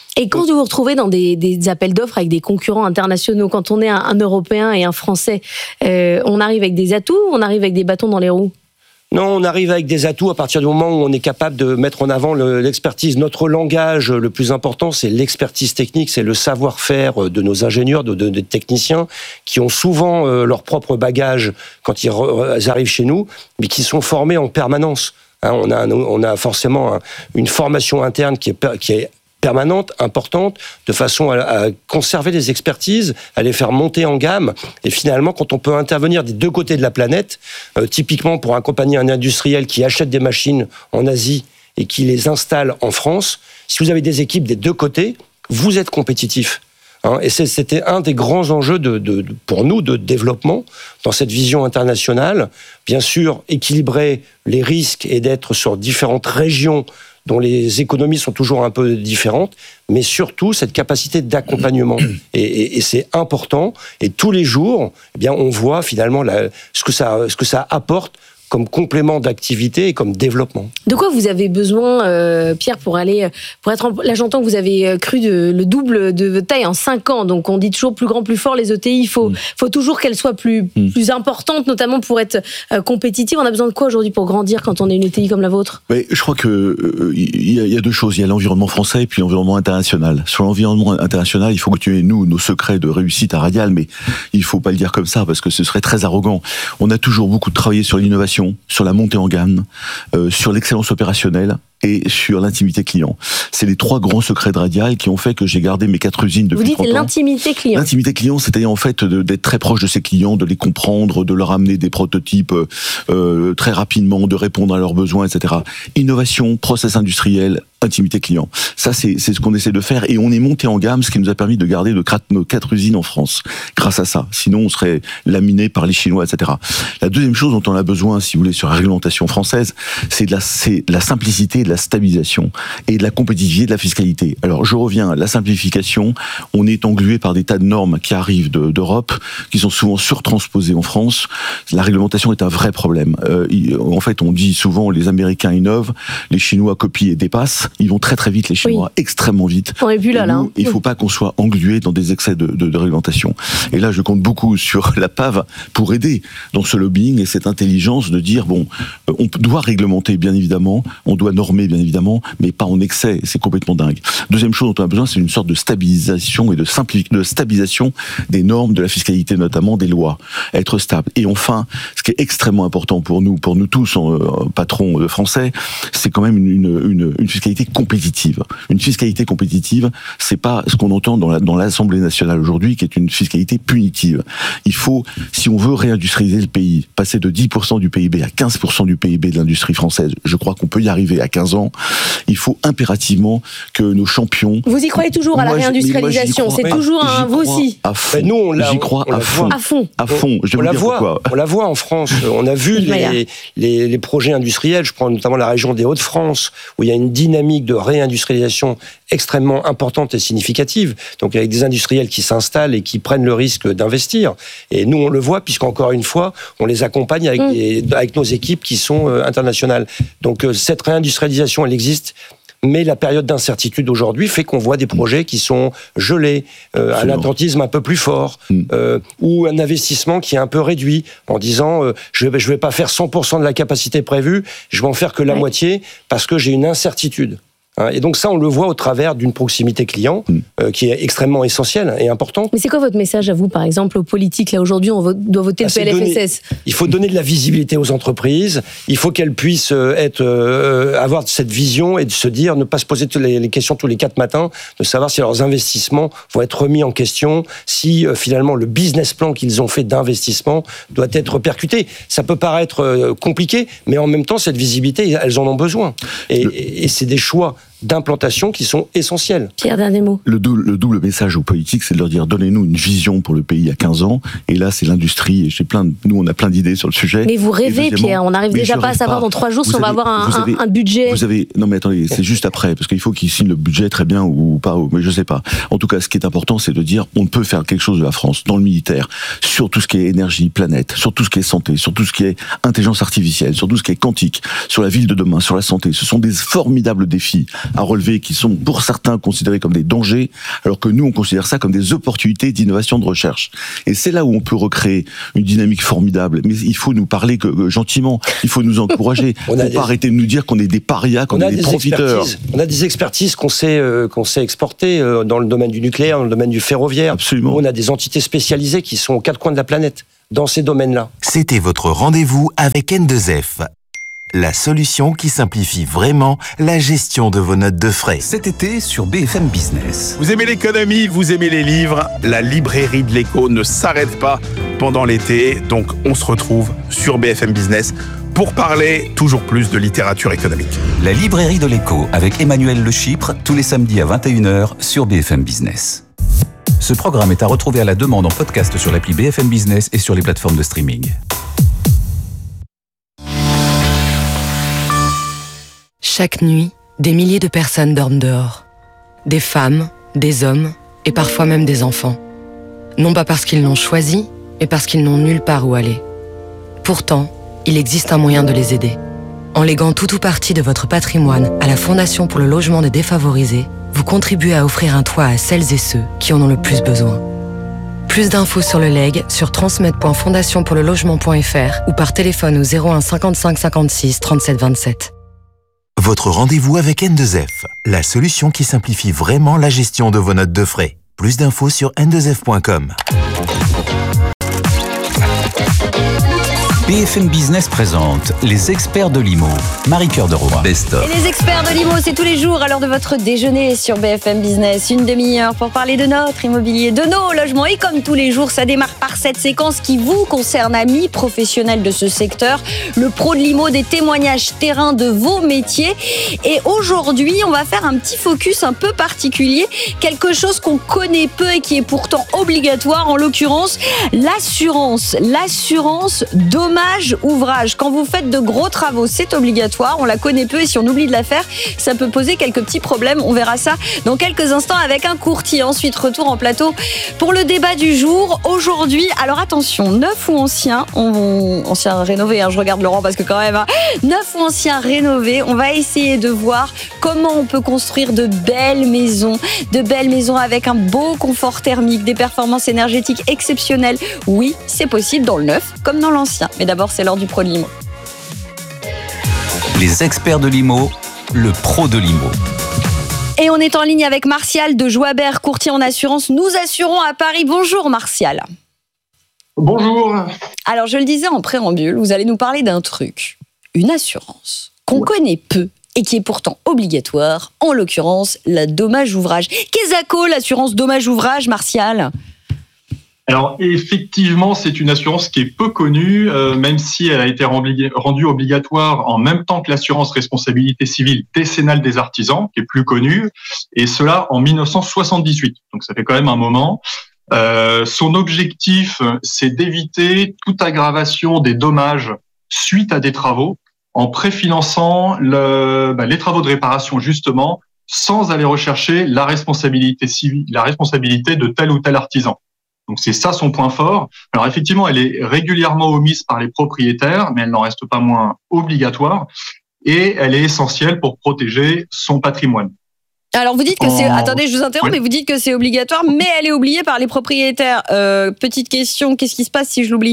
Et quand vous vous retrouvez dans des, des appels d'offres avec des concurrents internationaux, quand on est un, un Européen et un Français, euh, on arrive avec des atouts ou on arrive avec des bâtons dans les roues ? Non, on arrive avec des atouts à partir du moment où on est capable de mettre en avant le, l'expertise. Notre langage le plus important, c'est l'expertise technique, c'est le savoir-faire de nos ingénieurs, de, de, de techniciens, qui ont souvent euh, leur propre bagage quand ils, re, ils arrivent chez nous, mais qui sont formés en permanence. Hein, on, a, on a forcément un, une formation interne qui est, qui est permanente, importante, de façon à, à conserver les expertises, à les faire monter en gamme. Et finalement, quand on peut intervenir des deux côtés de la planète, euh, typiquement pour accompagner un industriel qui achète des machines en Asie et qui les installe en France, si vous avez des équipes des deux côtés, vous êtes compétitif. Hein, et c'est, c'était un des grands enjeux de, de, de, pour nous de développement dans cette vision internationale. Bien sûr, équilibrer les risques et d'être sur différentes régions dont les économies sont toujours un peu différentes, mais surtout cette capacité d'accompagnement. Et, et, et c'est important. Et tous les jours, eh bien, on voit finalement la, ce que ça, ce que ça apporte comme complément d'activité et comme développement. De quoi vous avez besoin, euh, Pierre, pour aller, pour être en... Là, j'entends que vous avez cru de, le double de votre taille en cinq ans. Donc, on dit toujours plus grand, plus fort. Les E T I, il faut, mmh. faut toujours qu'elles soient plus, mmh. plus importantes, notamment pour être euh, compétitives. On a besoin de quoi aujourd'hui pour grandir quand on est une E T I comme la vôtre ? Mais je crois que euh, il y, y a deux choses. Il y a l'environnement français et puis l'environnement international. Sur l'environnement international, il faut continuer, nous, nos secrets de réussite à Radial, mais il faut pas le dire comme ça parce que ce serait très arrogant. On a toujours beaucoup travaillé sur l'innovation, sur la montée en gamme, euh, sur l'excellence opérationnelle et sur l'intimité client. C'est les trois grands secrets de Radial qui ont fait que j'ai gardé mes quatre usines depuis trente ans. Vous dites l'intimité client. L'intimité client, c'est-à-dire en fait de, d'être très proche de ses clients, de les comprendre, de leur amener des prototypes euh, très rapidement, de répondre à leurs besoins, et cetera. Innovation, process industriel, intimité client. Ça, c'est, c'est ce qu'on essaie de faire et on est monté en gamme, ce qui nous a permis de garder de, nos quatre usines en France grâce à ça. Sinon, on serait laminé par les Chinois, et cetera. La deuxième chose dont on a besoin, si vous voulez, sur la réglementation française, c'est de la, c'est de la simplicité, de la stabilisation et de la compétitivité, de la fiscalité. Alors, je reviens à la simplification. On est englué par des tas de normes qui arrivent de, d'Europe, qui sont souvent surtransposées en France. La réglementation est un vrai problème. Euh, en fait, on dit souvent les Américains innovent, les Chinois copient et dépassent. Ils vont très très vite, les Chinois, oui. extrêmement vite. On est plus là, nous, là. Il ne faut pas qu'on soit englué dans des excès de, de, de réglementation. Et là, je compte beaucoup sur la P A V pour aider dans ce lobbying et cette intelligence de dire, bon, on doit réglementer, bien évidemment, on doit normer, bien évidemment, mais pas en excès. C'est complètement dingue. Deuxième chose dont on a besoin, c'est une sorte de stabilisation et de, simpli- de stabilisation des normes, de la fiscalité, notamment des lois. Être stable. Et enfin, ce qui est extrêmement important pour nous, pour nous tous, euh, patrons français, c'est quand même une, une, une, une fiscalité compétitive. Une fiscalité compétitive, c'est pas ce qu'on entend dans, la, dans l'Assemblée nationale aujourd'hui, qui est une fiscalité punitive. Il faut, si on veut réindustrialiser le pays, passer de dix pour cent du P I B à quinze pour cent du P I B de l'industrie française, je crois qu'on peut y arriver à quinze ans, il faut impérativement que nos champions... Vous y croyez toujours à la moi, réindustrialisation, moi, c'est ouais, toujours un... Vous aussi à fond. Mais nous, on l'a, j'y crois on, on à, fond. à fond. À fond. Je on, vais la vous dire voit, pourquoi. on la voit en France. On a vu les, les, les projets industriels, je prends notamment la région des Hauts-de-France, où il y a une dynamique de réindustrialisation extrêmement importante et significative. Donc avec des industriels qui s'installent et qui prennent le risque d'investir. Et nous, on le voit, puisqu'encore une fois, on les accompagne avec, mmh. des, avec nos équipes qui sont euh, internationales. Donc euh, cette réindustrialisation, elle existe. Mais la période d'incertitude aujourd'hui fait qu'on voit des projets qui sont gelés, euh, un attentisme un peu plus fort, euh, ou un investissement qui est un peu réduit, en disant euh, je vais, je vais pas faire cent pour cent de la capacité prévue, je vais en faire que la ouais. moitié parce que j'ai une incertitude. Et donc ça, on le voit au travers d'une proximité client euh, qui est extrêmement essentielle et importante. Mais c'est quoi votre message à vous, par exemple, aux politiques ? Là, aujourd'hui, on doit voter le ah, P L F S S. Donner, il faut donner de la visibilité aux entreprises. Il faut qu'elles puissent être, euh, avoir cette vision et de se dire, ne pas se poser les, les questions tous les quatre matins, de savoir si leurs investissements vont être remis en question, si euh, finalement le business plan qu'ils ont fait d'investissement doit être percuté. Ça peut paraître euh, compliqué, mais en même temps, cette visibilité, elles en ont besoin. Et, le... et, et c'est des choix d'implantation qui sont essentiels. Pierre, dernier mot. Le, dou- le double message aux politiques, c'est de leur dire, donnez-nous une vision pour le pays à quinze ans, et là, c'est l'industrie, et j'ai plein de, nous, on a plein d'idées sur le sujet. Mais vous rêvez, Pierre, on n'arrive déjà pas à savoir pas. dans trois jours vous si on avez, va avoir un, avez, un, un budget. Vous avez, non mais attendez, c'est juste après, parce qu'il faut qu'ils signent le budget très bien ou pas, mais je sais pas. En tout cas, ce qui est important, c'est de dire, on peut faire quelque chose de la France, dans le militaire, sur tout ce qui est énergie, planète, sur tout ce qui est santé, sur tout ce qui est intelligence artificielle, sur tout ce qui est quantique, sur la ville de demain, sur la santé. Ce sont des formidables défis à relever qui sont pour certains considérés comme des dangers, alors que nous on considère ça comme des opportunités d'innovation de recherche. Et c'est là où on peut recréer une dynamique formidable. Mais il faut nous parler que, que gentiment, il faut nous encourager. On ne faut des... pas arrêter de nous dire qu'on est des parias, qu'on est des, des profiteurs. On a des expertises qu'on sait, euh, qu'on sait exporter euh, dans le domaine du nucléaire, dans le domaine du ferroviaire. Absolument. On a des entités spécialisées qui sont aux quatre coins de la planète dans ces domaines-là. C'était votre rendez-vous avec N deux F. La solution qui simplifie vraiment la gestion de vos notes de frais. Cet été sur B F M Business. Vous aimez l'économie, vous aimez les livres, la librairie de l'écho ne s'arrête pas pendant l'été, donc on se retrouve sur B F M Business pour parler toujours plus de littérature économique. La librairie de l'écho avec Emmanuel Le Chypre, tous les samedis à vingt et une heures sur B F M Business. Ce programme est à retrouver à la demande en podcast sur l'appli B F M Business et sur les plateformes de streaming. Chaque nuit, des milliers de personnes dorment dehors. Des femmes, des hommes et parfois même des enfants. Non pas parce qu'ils l'ont choisi, mais parce qu'ils n'ont nulle part où aller. Pourtant, il existe un moyen de les aider. En léguant tout ou partie de votre patrimoine à la Fondation pour le logement des défavorisés, vous contribuez à offrir un toit à celles et ceux qui en ont le plus besoin. Plus d'infos sur le legs sur transmettre point fondation pour le logement point f r ou par téléphone au zéro un cinquante-cinq cinquante-six trente-sept vingt-sept. Votre rendez-vous avec N deux F, la solution qui simplifie vraiment la gestion de vos notes de frais. Plus d'infos sur n deux f point com. B F M Business présente les experts de l'I M O. Marie-Cœur de Roy. Best of. Et les experts de l'I M O, c'est tous les jours à l'heure de votre déjeuner sur B F M Business. Une demi-heure pour parler de notre immobilier, de nos logements. Et comme tous les jours, ça démarre par cette séquence qui vous concerne, amis professionnels de ce secteur. Le pro de l'I M O, des témoignages terrain de vos métiers. Et aujourd'hui, on va faire un petit focus un peu particulier. Quelque chose qu'on connaît peu et qui est pourtant obligatoire. En l'occurrence, l'assurance. L'assurance dommage ouvrage. Quand vous faites de gros travaux, c'est obligatoire. On la connaît peu et si on oublie de la faire, ça peut poser quelques petits problèmes. On verra ça dans quelques instants avec un courtier. Ensuite, retour en plateau pour le débat du jour. Aujourd'hui, alors attention, neuf ou anciens, on, anciens rénovés, hein, je regarde Laurent parce que quand même, hein, neuf ou anciens rénovés, on va essayer de voir comment on peut construire de belles maisons, de belles maisons avec un beau confort thermique, des performances énergétiques exceptionnelles. Oui, c'est possible dans le neuf comme dans l'ancien. Mais d'abord, c'est l'heure du pro de l'I M O. Les experts de l'I M O, le pro de l'I M O. Et on est en ligne avec Martial de Joibert, courtier en assurance. Nous assurons à Paris. Bonjour Martial. Bonjour. Alors, je le disais en préambule, vous allez nous parler d'un truc. Une assurance qu'on ouais. connaît peu et qui est pourtant obligatoire. En l'occurrence, la dommage ouvrage. Qu'est-ce que c'est l'assurance dommage ouvrage, Martial ? Alors effectivement, c'est une assurance qui est peu connue, euh, même si elle a été rendue obligatoire en même temps que l'assurance responsabilité civile décennale des artisans, qui est plus connue, et cela en mille neuf cent soixante-dix-huit. Donc ça fait quand même un moment. Euh, son objectif, c'est d'éviter toute aggravation des dommages suite à des travaux, en préfinançant le, bah, les travaux de réparation justement, sans aller rechercher la responsabilité civile, la responsabilité de tel ou tel artisan. Donc c'est ça son point fort. Alors effectivement, elle est régulièrement omise par les propriétaires, mais elle n'en reste pas moins obligatoire et elle est essentielle pour protéger son patrimoine. Alors vous dites que c'est... En... Attendez, je vous interromps, oui. mais vous dites que c'est obligatoire, mais elle est oubliée par les propriétaires. Euh, petite question, qu'est-ce qui se passe si je l'oublie ?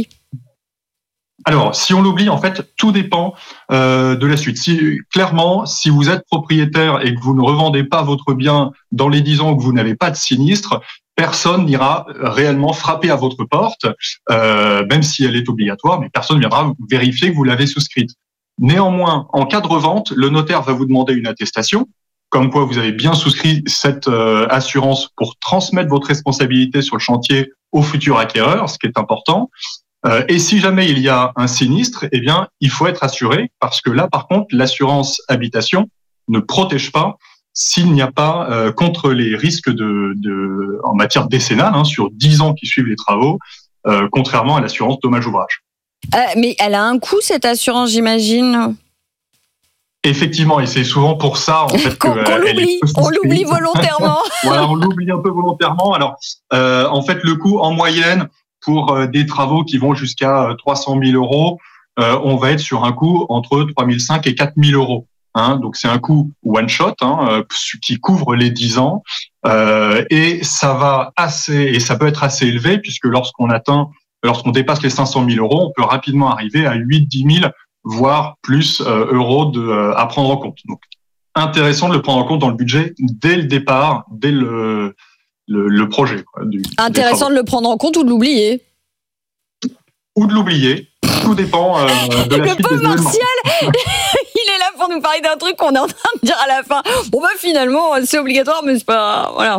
Alors, si on l'oublie, en fait, tout dépend euh, de la suite. Si, clairement, si vous êtes propriétaire et que vous ne revendez pas votre bien dans les dix ans que vous n'avez pas de sinistre, personne n'ira réellement frapper à votre porte, euh, même si elle est obligatoire, mais personne ne viendra vérifier que vous l'avez souscrite. Néanmoins, en cas de revente, le notaire va vous demander une attestation, comme quoi vous avez bien souscrit cette euh, assurance pour transmettre votre responsabilité sur le chantier au futur acquéreur, ce qui est important. Euh, et si jamais il y a un sinistre, eh bien, il faut être assuré, parce que là, par contre, l'assurance habitation ne protège pas s'il n'y a pas euh, contre les risques de, de en matière décennale, hein, sur dix ans qui suivent les travaux, euh, contrairement à l'assurance dommage ouvrage. Euh, mais elle a un coût, cette assurance, j'imagine. Effectivement, et c'est souvent pour ça en fait qu'on, que qu'on l'oublie, on l'oublie volontairement. Voilà, on l'oublie un peu volontairement. Alors, euh, en fait, le coût en moyenne pour euh, des travaux qui vont jusqu'à trois cent mille euros, euh, on va être sur un coût entre trois mille cinq et quatre mille euros. Hein, donc c'est un coût one shot hein, qui couvre les dix ans euh, et ça va assez et ça peut être assez élevé puisque lorsqu'on atteint, lorsqu'on dépasse les cinq cent mille euros, on peut rapidement arriver à huit, dix mille voire plus euh, euros de, euh, à prendre en compte. Donc intéressant de le prendre en compte dans le budget dès le départ, dès le le, le projet. Quoi, du, intéressant de le prendre en compte ou de l'oublier. Ou de l'oublier. Tout dépend euh, de la le suite pauvre des Martial, il est là pour nous parler d'un truc qu'on est en train de dire à la fin. Bon bah finalement c'est obligatoire, mais c'est pas voilà.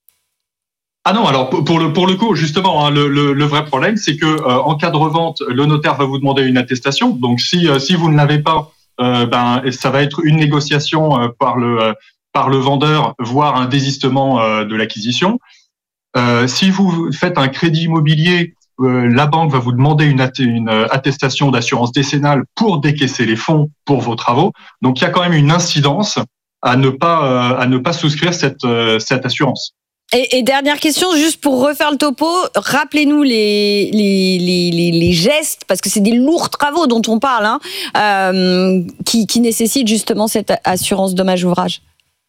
Ah non, alors pour le pour le coup justement, hein, le, le le vrai problème c'est que euh, en cas de revente, le notaire va vous demander une attestation. Donc si euh, si vous ne l'avez pas, euh, ben ça va être une négociation euh, par le euh, par le vendeur, voire un désistement euh, de l'acquisition. Euh, si vous faites un crédit immobilier, Euh, la banque va vous demander une, att- une attestation d'assurance décennale pour décaisser les fonds pour vos travaux. Donc, il y a quand même une incidence à ne pas euh, à ne pas souscrire cette euh, cette assurance. Et, et dernière question, juste pour refaire le topo, rappelez-nous les les les les, les gestes parce que c'est des lourds travaux dont on parle, hein, euh, qui qui nécessitent justement cette assurance dommage ouvrage.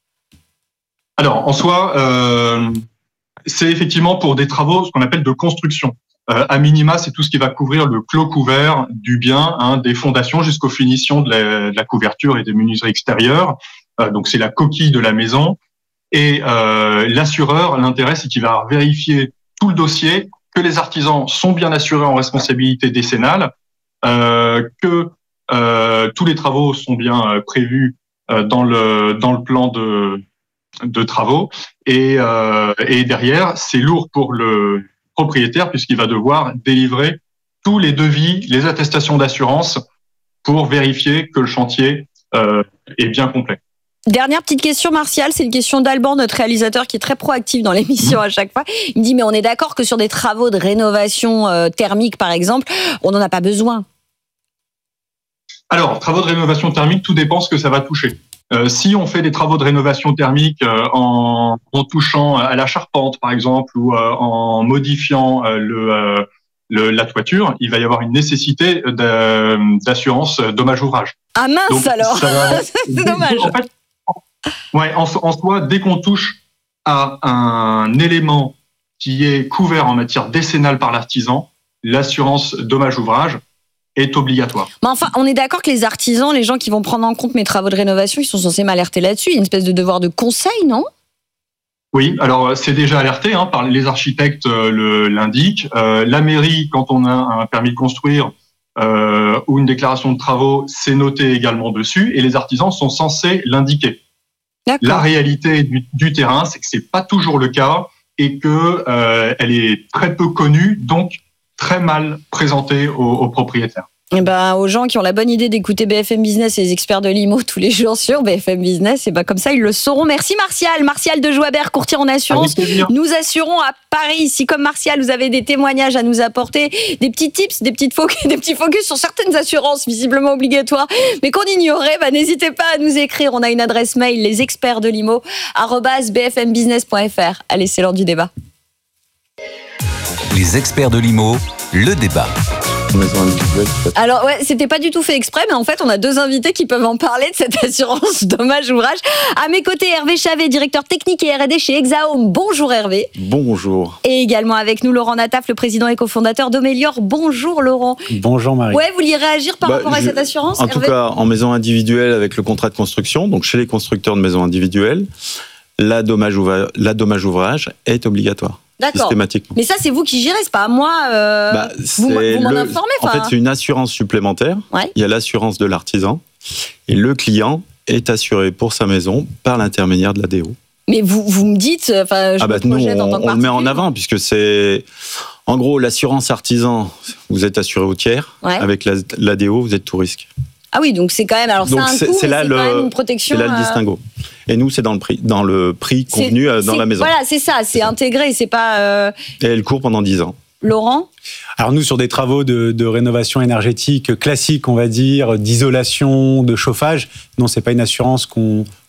Alors, en soi, euh, c'est effectivement pour des travaux ce qu'on appelle de construction. Euh, à minima, c'est tout ce qui va couvrir le clos couvert du bien, hein, des fondations jusqu'aux finitions de la, de la couverture et des menuiseries extérieures. Euh, donc, c'est la coquille de la maison. Et euh, l'assureur, l'intérêt, c'est qu'il va vérifier tout le dossier, que les artisans sont bien assurés en responsabilité décennale, euh, que euh, tous les travaux sont bien euh, prévus euh, dans le dans le plan de de travaux. Et, euh, et derrière, c'est lourd pour le propriétaire puisqu'il va devoir délivrer tous les devis, les attestations d'assurance pour vérifier que le chantier euh, est bien complet. Dernière petite question, Martial, c'est une question d'Alban, notre réalisateur qui est très proactif dans l'émission à chaque fois. Il me dit, mais on est d'accord que sur des travaux de rénovation euh, thermique, par exemple, on n'en a pas besoin. Alors, travaux de rénovation thermique, tout dépend ce que ça va toucher. Euh, si on fait des travaux de rénovation thermique euh, en, en touchant à la charpente, par exemple, ou euh, en modifiant euh, le, euh, le, la toiture, il va y avoir une nécessité de, d'assurance dommage ouvrage. Ah mince. Donc, alors va, c'est dommage. En fait, ouais, en, en soi, dès qu'on touche à un élément qui est couvert en matière décennale par l'artisan, l'assurance dommage ouvrage est obligatoire. Mais enfin, on est d'accord que les artisans, les gens qui vont prendre en compte mes travaux de rénovation, ils sont censés m'alerter là-dessus. Il y a une espèce de devoir de conseil, non ? Oui, alors c'est déjà alerté, hein, par les architectes euh, le, l'indiquent. Euh, la mairie, quand on a un permis de construire euh, ou une déclaration de travaux, c'est noté également dessus, et les artisans sont censés l'indiquer. D'accord. La réalité du, du terrain, c'est que c'est pas toujours le cas et que euh, elle est très peu connue, donc très mal présentée aux, aux propriétaires. Et ben, aux gens qui ont la bonne idée d'écouter B F M Business et les experts de l'I M O tous les jours sur B F M Business, et ben comme ça ils le sauront. Merci Martial, Martial de Joabert, courtier en assurance. Nous assurons à Paris. Si comme Martial vous avez des témoignages à nous apporter, des petits tips, des petites focus, des petits focus sur certaines assurances visiblement obligatoires, mais qu'on ignorait, ben n'hésitez pas à nous écrire. On a une adresse mail, les experts de l'I M O arobase b f m business point f r. Allez, c'est l'heure du débat. Les experts de l'I M O, le débat. Alors ouais, c'était pas du tout fait exprès, mais en fait on a deux invités qui peuvent en parler de cette assurance dommage ouvrage. À mes côtés, Hervé Chavet, directeur technique et R et D chez Exahome. Bonjour Hervé. Bonjour. Et également avec nous Laurent Nataf, le président et cofondateur d'Omelior. Bonjour Laurent. Bonjour Marie. Ouais, vous vouliez réagir par bah, rapport à je, cette assurance, En Hervé ? tout cas, en maison individuelle avec le contrat de construction, donc chez les constructeurs de maisons individuelles, la dommage ouvrage, la dommage ouvrage est obligatoire. D'accord. Systématiquement. Mais ça, c'est vous qui gérez, c'est pas à moi. Euh, bah, vous, vous m'en le, informez. En fait, c'est une assurance supplémentaire. Ouais. Il y a l'assurance de l'artisan. Et le client est assuré pour sa maison par l'intermédiaire de l'A D O. Mais vous, vous me dites, enfin, je ah bah, me projette nous, on, en tant que on le met en avant, puisque c'est... En gros, l'assurance artisan, vous êtes assuré au tiers. Ouais. Avec la, l'A D O, vous êtes tout risque. Ah oui, donc c'est quand même, alors donc ça a un c'est, coût, c'est, là c'est le, quand même une protection. C'est là le distinguo. Et nous, c'est dans le prix, dans le prix convenu c'est, dans c'est, la maison. Voilà, c'est ça, c'est, c'est intégré, c'est pas. Euh... Et elle court pendant dix ans. Laurent ? Alors nous, sur des travaux de, de rénovation énergétique classique, on va dire, d'isolation, de chauffage, non, c'est pas une assurance qu'on, qu'on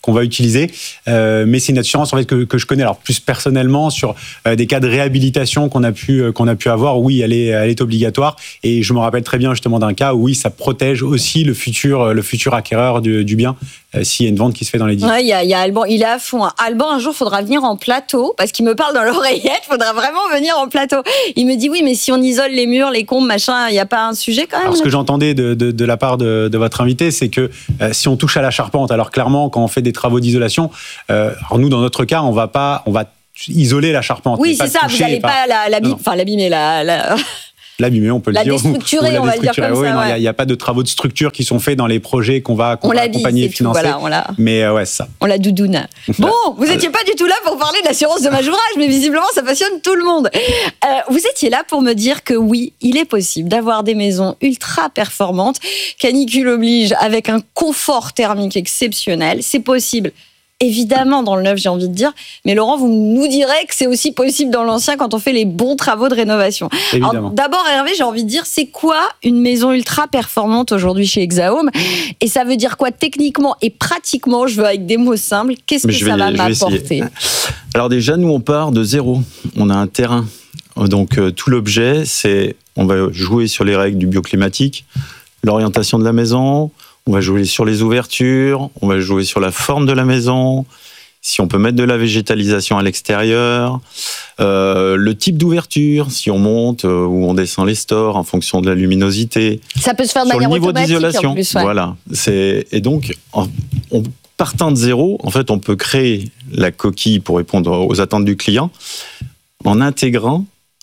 qu'on va utiliser. Euh, mais c'est une assurance en fait que, que je connais. Alors plus personnellement sur euh, des cas de réhabilitation qu'on a pu euh, qu'on a pu avoir. Oui, elle est elle est obligatoire. Et je me rappelle très bien justement d'un cas où oui, ça protège aussi le futur le futur acquéreur du, du bien euh, s'il y a une vente qui se fait dans les dix. Ouais, il y a, il y a Alban, il est à fond. Alban, un jour, faudra venir en plateau parce qu'il me parle dans l'oreillette. Faudra vraiment venir en plateau. Il me dit oui, mais si on isole les murs, les combles, machin, il n'y a pas un sujet quand même. Alors ce que j'entendais de, de, de la part de, de votre invité, c'est que euh, si on touche à la charpente, alors clairement quand on fait des travaux d'isolation, euh, alors nous dans notre cas, on va pas, on va isoler la charpente. Oui, c'est ça. Vous n'allez pas l'abîmer, enfin l'abîmer, la, la... l'abîmer, on peut la le dire. Déstructurer, la on va le dire comme oui, ça. Il ouais. n'y a, a pas de travaux de structure qui sont faits dans les projets qu'on va, qu'on on va c'est accompagner et financer. Tout, voilà, on l'a... Mais euh, ouais, c'est ça. On la doudoune. Bon, vous n'étiez pas du tout là pour parler de l'assurance dommage ouvrage, mais visiblement, ça passionne tout le monde. Euh, vous étiez là pour me dire que oui, il est possible d'avoir des maisons ultra performantes, canicule oblige, avec un confort thermique exceptionnel. C'est possible. Évidemment, dans le neuf, j'ai envie de dire. Mais Laurent, vous nous direz que c'est aussi possible dans l'ancien quand on fait les bons travaux de rénovation. Alors, d'abord, Hervé, j'ai envie de dire, c'est quoi une maison ultra performante aujourd'hui chez Exahome ? Et ça veut dire quoi techniquement et pratiquement ? Je veux avec des mots simples. Qu'est-ce que ça va m'apporter ? Alors déjà, nous, on part de zéro. On a un terrain. Donc, euh, tout l'objet, c'est... On va jouer sur les règles du bioclimatique, l'orientation de la maison... On va jouer sur les ouvertures, on va jouer sur la forme de la maison, si on peut mettre de la végétalisation à l'extérieur, euh, le type d'ouverture, si on monte euh, ou on descend les stores en fonction de la luminosité. Ça peut se faire de sur manière le niveau automatique d'isolation. En plus, ouais. Voilà. C'est, et donc, en, en partant de zéro, en fait, on peut créer la coquille pour répondre aux attentes du client en intégrant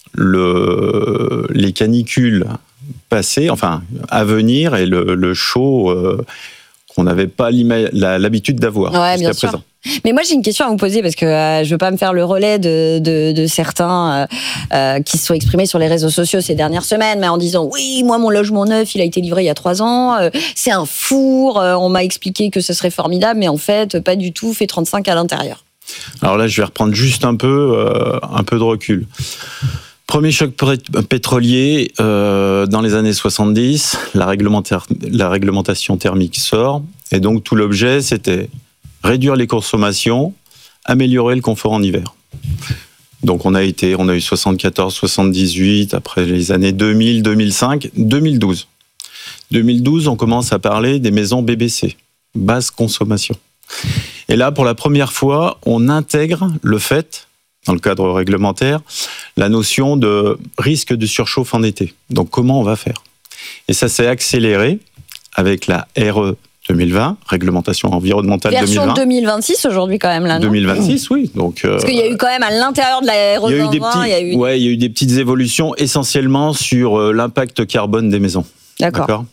le, les canicules passé, enfin à venir et le, le show euh, qu'on n'avait pas la, l'habitude d'avoir ouais, jusqu'à sûr. présent. Mais moi j'ai une question à vous poser parce que euh, je veux pas me faire le relais de, de, de certains euh, euh, qui se sont exprimés sur les réseaux sociaux ces dernières semaines, mais en disant oui, moi mon logement neuf il a été livré il y a trois ans, euh, c'est un four, euh, on m'a expliqué que ce serait formidable, mais en fait pas du tout, fait trente-cinq à l'intérieur. Alors là je vais reprendre juste un peu, euh, un peu de recul. Premier choc pétrolier, euh, dans les années soixante-dix, la, la réglementation thermique sort, et donc tout l'objet, c'était réduire les consommations, améliorer le confort en hiver. Donc on a été, on a eu soixante-quatorze, soixante-dix-huit, après les années deux mille, deux mille cinq, deux mille douze. deux mille douze, on commence à parler des maisons B B C, basse consommation. Et là, pour la première fois, on intègre le fait, dans le cadre réglementaire, la notion de risque de surchauffe en été. Donc, comment on va faire ? Et ça s'est accéléré avec la R E deux mille vingt, réglementation environnementale Version deux mille vingt. deux mille vingt-six aujourd'hui quand même, là, non ? deux mille vingt-six, oui. Donc, euh, parce qu'il y a eu quand même à l'intérieur de la R E deux mille vingt, il y a eu des petits, il y a eu... Ouais, il y a eu des petites évolutions, essentiellement sur euh, l'impact carbone des maisons. D'accord. D'accord.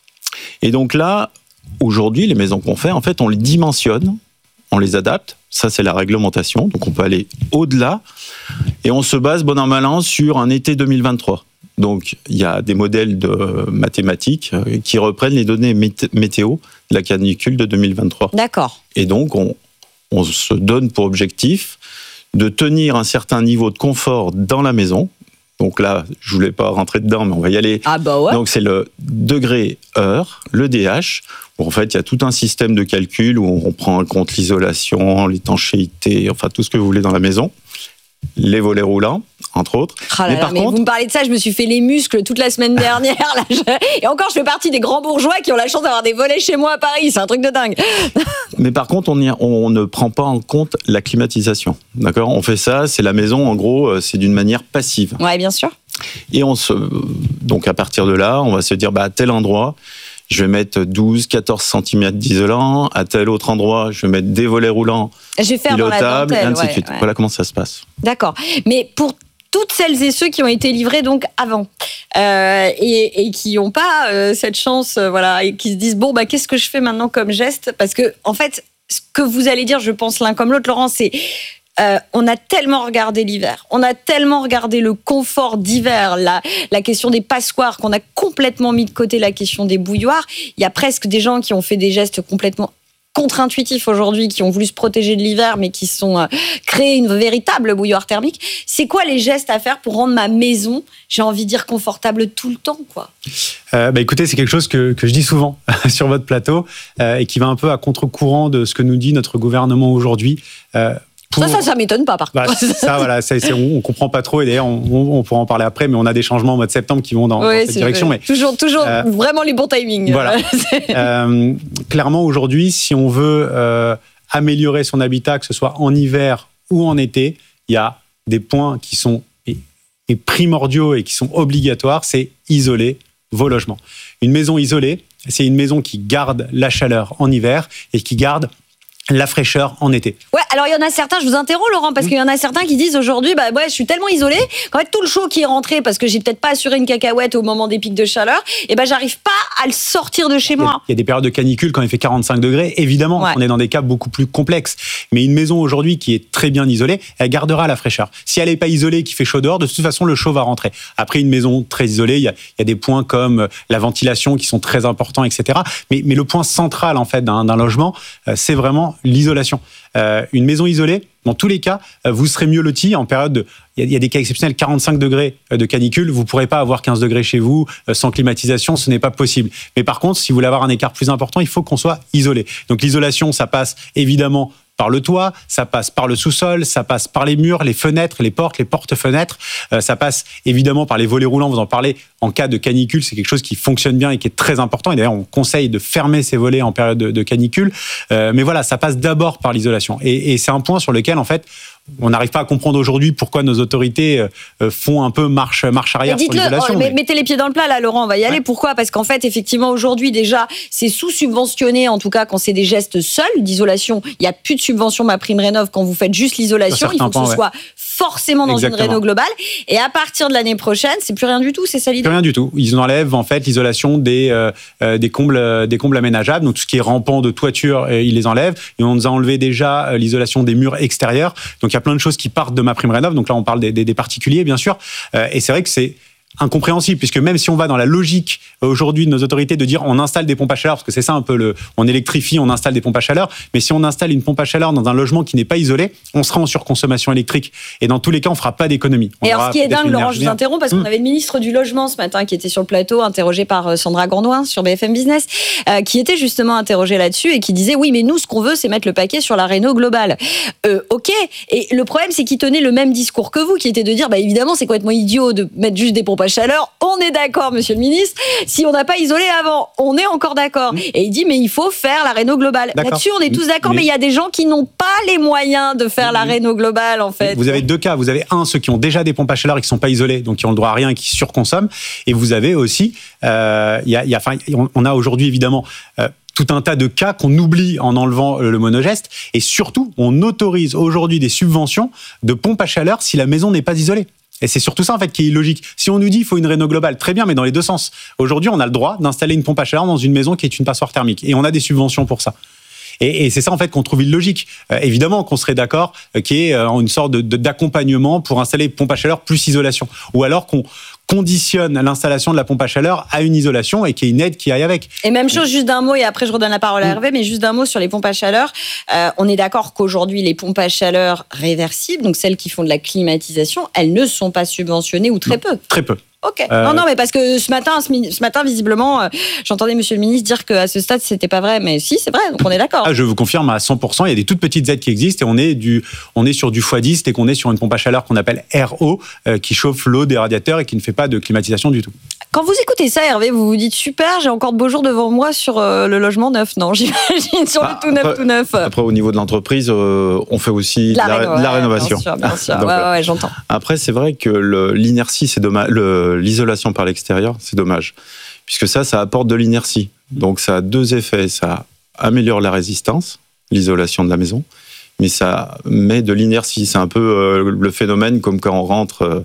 Et donc là, aujourd'hui, les maisons qu'on fait, en fait, on les dimensionne, on les adapte. Ça, c'est la réglementation. Donc, on peut aller au-delà. Et on se base, bon an, mal an, sur un été deux mille vingt-trois. Donc, il y a des modèles de mathématiques qui reprennent les données météo de la canicule de deux mille vingt-trois. D'accord. Et donc, on, on se donne pour objectif de tenir un certain niveau de confort dans la maison. Donc là, je voulais pas rentrer dedans, mais on va y aller. Ah bah ouais. Donc, c'est le degré heure, le D H, où en fait, il y a tout un système de calcul où on prend en compte l'isolation, l'étanchéité, enfin tout ce que vous voulez dans la maison. Les volets roulants, entre autres. Ah là mais là, par mais contre, vous me parlez de ça, je me suis fait les muscles toute la semaine dernière. Là, je... Et encore, je fais partie des grands bourgeois qui ont la chance d'avoir des volets chez moi à Paris. C'est un truc de dingue. Mais par contre, on, y, on ne prend pas en compte la climatisation. D'accord ? On fait ça, c'est la maison, en gros, c'est d'une manière passive. Ouais, bien sûr. Et on se, donc à partir de là, on va se dire, bah, à tel endroit, je vais mettre douze, quatorze centimètres d'isolant. À tel autre endroit, je vais mettre des volets roulants je vais faire pilotables, dans la dentelle, et ainsi ouais, de suite. Ouais. Voilà comment ça se passe. D'accord. Mais pour toutes celles et ceux qui ont été livrés donc avant euh, et, et qui n'ont pas euh, cette chance, euh, voilà, et qui se disent bon bah qu'est-ce que je fais maintenant comme geste ? Parce que en fait, ce que vous allez dire, je pense l'un comme l'autre, Laurent, c'est Euh, on a tellement regardé l'hiver, on a tellement regardé le confort d'hiver, la, la question des passoires, qu'on a complètement mis de côté la question des bouilloires. Il y a presque des gens qui ont fait des gestes complètement contre-intuitifs aujourd'hui, qui ont voulu se protéger de l'hiver, mais qui sont euh, créés une véritable bouilloire thermique. C'est quoi les gestes à faire pour rendre ma maison, j'ai envie de dire, confortable tout le temps, quoi? Euh, bah écoutez, c'est quelque chose que, que je dis souvent sur votre plateau euh, et qui va un peu à contre-courant de ce que nous dit notre gouvernement aujourd'hui. Euh, Pour... Ça, ça, ça m'étonne pas, par bah, contre. Ça, voilà, c'est, c'est, on, on comprend pas trop, et d'ailleurs, on, on, on pourra en parler après, mais on a des changements au mois de septembre qui vont dans, oui, dans cette direction. Mais, toujours, toujours euh, vraiment les bons timings. Voilà. euh, clairement, aujourd'hui, si on veut euh, améliorer son habitat, que ce soit en hiver ou en été, il y a des points qui sont et, et primordiaux et qui sont obligatoires, c'est isoler vos logements. Une maison isolée, c'est une maison qui garde la chaleur en hiver et qui garde la fraîcheur en été. Ouais, alors il y en a certains, je vous interromps Laurent, parce mmh. qu'il y en a certains qui disent aujourd'hui, bah ouais, je suis tellement isolé qu'en fait tout le chaud qui est rentré parce que j'ai peut-être pas assuré une cacahuète au moment des pics de chaleur, et ben j'arrive pas à le sortir de chez moi. Il y a des périodes de canicule quand il fait quarante-cinq degrés, évidemment, ouais. On est dans des cas beaucoup plus complexes. Mais une maison aujourd'hui qui est très bien isolée, elle gardera la fraîcheur. Si elle n'est pas isolée, qui fait chaud dehors, de toute façon le chaud va rentrer. Après une maison très isolée, il y a, il y a des points comme la ventilation qui sont très importants, et cetera. Mais, mais le point central en fait d'un, d'un logement, c'est vraiment l'isolation. Euh, une maison isolée, dans tous les cas, vous serez mieux loti en période de... Il y a des cas exceptionnels, quarante-cinq degrés de canicule, vous ne pourrez pas avoir quinze degrés chez vous, sans climatisation, ce n'est pas possible. Mais par contre, si vous voulez avoir un écart plus important, il faut qu'on soit isolé. Donc l'isolation, ça passe évidemment par le toit, ça passe par le sous-sol, ça passe par les murs, les fenêtres, les portes, les porte-fenêtres, euh, ça passe évidemment par les volets roulants, vous en parlez, en cas de canicule, c'est quelque chose qui fonctionne bien et qui est très important, et d'ailleurs on conseille de fermer ces volets en période de, de canicule, euh, mais voilà, ça passe d'abord par l'isolation, et, et c'est un point sur lequel en fait, on n'arrive pas à comprendre aujourd'hui pourquoi nos autorités font un peu marche, marche arrière sur l'isolation. Oh, mais... Mettez les pieds dans le plat là, Laurent, on va y aller. Ouais. Pourquoi ? Parce qu'en fait, effectivement, aujourd'hui déjà, c'est sous-subventionné, en tout cas quand c'est des gestes seuls d'isolation. Il n'y a plus de subvention MaPrimeRénov' quand vous faites juste l'isolation. Il faut que ce ouais. soit forcément dans Exactement. Une réno globale. Et à partir de l'année prochaine, c'est plus rien du tout, c'est ça l'idée ? Plus rien du tout. Ils enlèvent en fait l'isolation des, euh, des, combles, des combles aménageables. Donc tout ce qui est rampant de toiture, euh, ils les enlèvent. Et on nous a enlevé déjà euh, l'isolation des murs extérieurs. Donc il y a plein de choses qui partent de MaPrimeRénov'. Donc là, on parle des, des, des particuliers, bien sûr. Euh, et c'est vrai que c'est incompréhensible, puisque même si on va dans la logique aujourd'hui de nos autorités de dire on installe des pompes à chaleur, parce que c'est ça un peu le, on électrifie, on installe des pompes à chaleur, mais si on installe une pompe à chaleur dans un logement qui n'est pas isolé, on sera en surconsommation électrique, et dans tous les cas on fera pas d'économie. On et alors ce qui est dingue, Laurent, je vous interromps parce qu'on mmh. avait le ministre du logement ce matin qui était sur le plateau, interrogé par Sandra Gourdouin sur B F M Business, euh, qui était justement interrogé là-dessus et qui disait oui mais nous ce qu'on veut c'est mettre le paquet sur la réno globale. Euh, ok, et le problème c'est qu'il tenait le même discours que vous, qui était de dire bah évidemment c'est complètement idiot de mettre juste des pompes à chaleur. On est d'accord, monsieur le ministre. Si on n'a pas isolé avant, on est encore d'accord. Mmh. Et il dit, mais il faut faire la réno globale. D'accord. Là-dessus, on est tous d'accord, mais... mais il y a des gens qui n'ont pas les moyens de faire mmh. la réno globale, en fait. Vous avez deux cas. Vous avez un, ceux qui ont déjà des pompes à chaleur et qui ne sont pas isolés, donc qui ont le droit à rien et qui surconsomment. Et vous avez aussi, euh, y a, y a, enfin, on a aujourd'hui, évidemment, euh, tout un tas de cas qu'on oublie en enlevant le monogeste. Et surtout, on autorise aujourd'hui des subventions de pompes à chaleur si la maison n'est pas isolée. Et c'est surtout ça, en fait, qui est illogique. Si on nous dit qu'il faut une réno globale, très bien, mais dans les deux sens. Aujourd'hui, on a le droit d'installer une pompe à chaleur dans une maison qui est une passoire thermique. Et on a des subventions pour ça. Et, et c'est ça, en fait, qu'on trouve illogique. Euh, évidemment qu'on serait d'accord euh, qu'il y ait euh, une sorte de, de, d'accompagnement pour installer pompe à chaleur plus isolation. Ou alors qu'on conditionne l'installation de la pompe à chaleur à une isolation et qu'il y ait une aide qui aille avec. Et même chose, juste d'un mot, et après je redonne la parole à Hervé, mais juste d'un mot sur les pompes à chaleur. Euh, on est d'accord qu'aujourd'hui, les pompes à chaleur réversibles, donc celles qui font de la climatisation, elles ne sont pas subventionnées ou très non, peu. Très peu. Ok. Euh... Non, non, mais parce que ce matin, ce matin, visiblement, euh, j'entendais Monsieur le Ministre dire qu'à ce stade, c'était pas vrai. Mais si, c'est vrai. Donc on est d'accord. Ah, je vous confirme à cent pour cent. Il y a des toutes petites aides qui existent et on est du, on est sur du fois dix et qu'on est sur une pompe à chaleur qu'on appelle R O, euh, qui chauffe l'eau des radiateurs et qui ne fait pas de climatisation du tout. Quand vous écoutez ça, Hervé, vous vous dites super, j'ai encore de beaux jours devant moi sur euh, le logement neuf. Non, j'imagine sur ah, le tout neuf, après, tout neuf. Après, au niveau de l'entreprise, euh, on fait aussi la de la, réno, de la ouais, rénovation. Bien sûr, bien sûr. Donc, ouais, ouais, ouais, j'entends. Après, c'est vrai que le, l'inertie, c'est dommage. Le, l'isolation par l'extérieur, c'est dommage, puisque ça, ça apporte de l'inertie. Donc, ça a deux effets. Ça améliore la résistance, l'isolation de la maison, mais ça met de l'inertie. C'est un peu euh, le phénomène comme quand on rentre euh,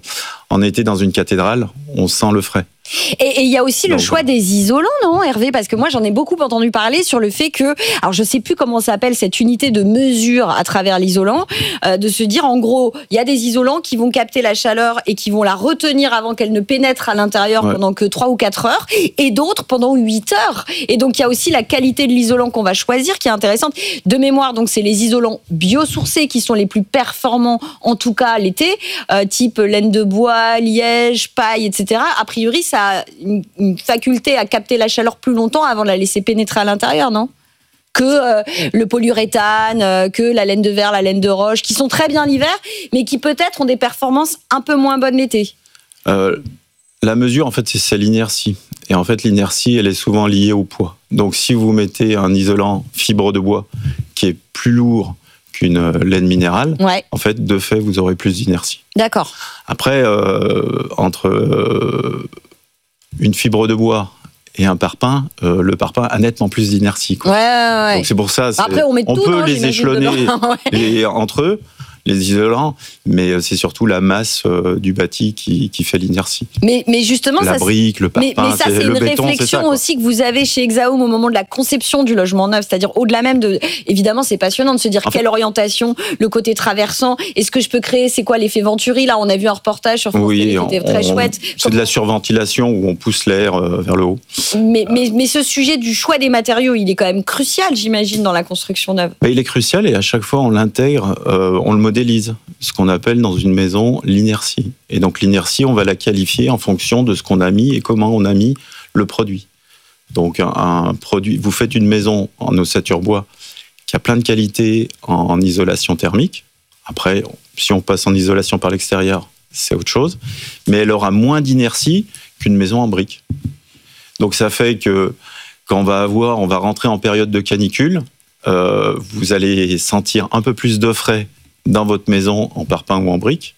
en été dans une cathédrale, on sent le frais. Et il y a aussi Donc, le choix des isolants, non, Hervé? Parce que moi, j'en ai beaucoup entendu parler sur le fait que, alors je sais plus comment s'appelle cette unité de mesure à travers l'isolant, euh, de se dire, en gros, il y a des isolants qui vont capter la chaleur et qui vont la retenir avant qu'elle ne pénètre à l'intérieur ouais. pendant que trois ou quatre heures, et d'autres pendant huit heures. Et donc, il y a aussi la qualité de l'isolant qu'on va choisir qui est intéressante. De mémoire, donc, c'est les isolants biosourcés qui sont les plus performants, en tout cas l'été, euh, type laine de bois, liège, paille, et cetera. A priori, ça a une, une faculté à capter la chaleur plus longtemps avant de la laisser pénétrer à l'intérieur, non ? Que euh, le polyuréthane, euh, que la laine de verre, la laine de roche, qui sont très bien l'hiver, mais qui peut-être ont des performances un peu moins bonnes l'été. Euh, la mesure, en fait, c'est, c'est l'inertie. Et en fait, l'inertie, elle est souvent liée au poids. Donc, si vous mettez un isolant fibre de bois qui est plus lourd qu'une laine minérale, ouais. en fait, de fait, vous aurez plus d'inertie. D'accord. Après, euh, entre euh, une fibre de bois et un parpaing, euh, le parpaing a nettement plus d'inertie. Quoi. Ouais, ouais, ouais. Donc c'est pour ça, c'est, Après, on, met on tout, peut non, les échelonner ouais. les, entre eux, les isolants, mais c'est surtout la masse euh, du bâti qui, qui fait l'inertie. Mais, mais justement, la ça, brique, le parpaing, mais, mais ça, c'est, c'est une le béton, réflexion c'est ça, aussi que vous avez chez Exaum au moment de la conception du logement neuf, c'est-à-dire au-delà même de, évidemment, c'est passionnant de se dire en quelle fait, orientation, le côté traversant, est-ce que je peux créer, c'est quoi l'effet Venturi, là, on a vu un reportage sur France oui, Télé qui était très on, chouette. C'est Comme... de la surventilation où on pousse l'air euh, vers le haut. Mais, mais, mais ce sujet du choix des matériaux, il est quand même crucial, j'imagine, dans la construction neuve. Bah, il est crucial et à chaque fois on l'intègre, euh, on le modélise, ce qu'on appelle dans une maison l'inertie. Et donc l'inertie, on va la qualifier en fonction de ce qu'on a mis et comment on a mis le produit. Donc un, un produit, vous faites une maison en ossature bois qui a plein de qualités en, en isolation thermique. Après, si on passe en isolation par l'extérieur, c'est autre chose. Mais elle aura moins d'inertie qu'une maison en briques. Donc ça fait que quand on va avoir, on va rentrer en période de canicule, euh, vous allez sentir un peu plus de frais dans votre maison en parpaing ou en briques.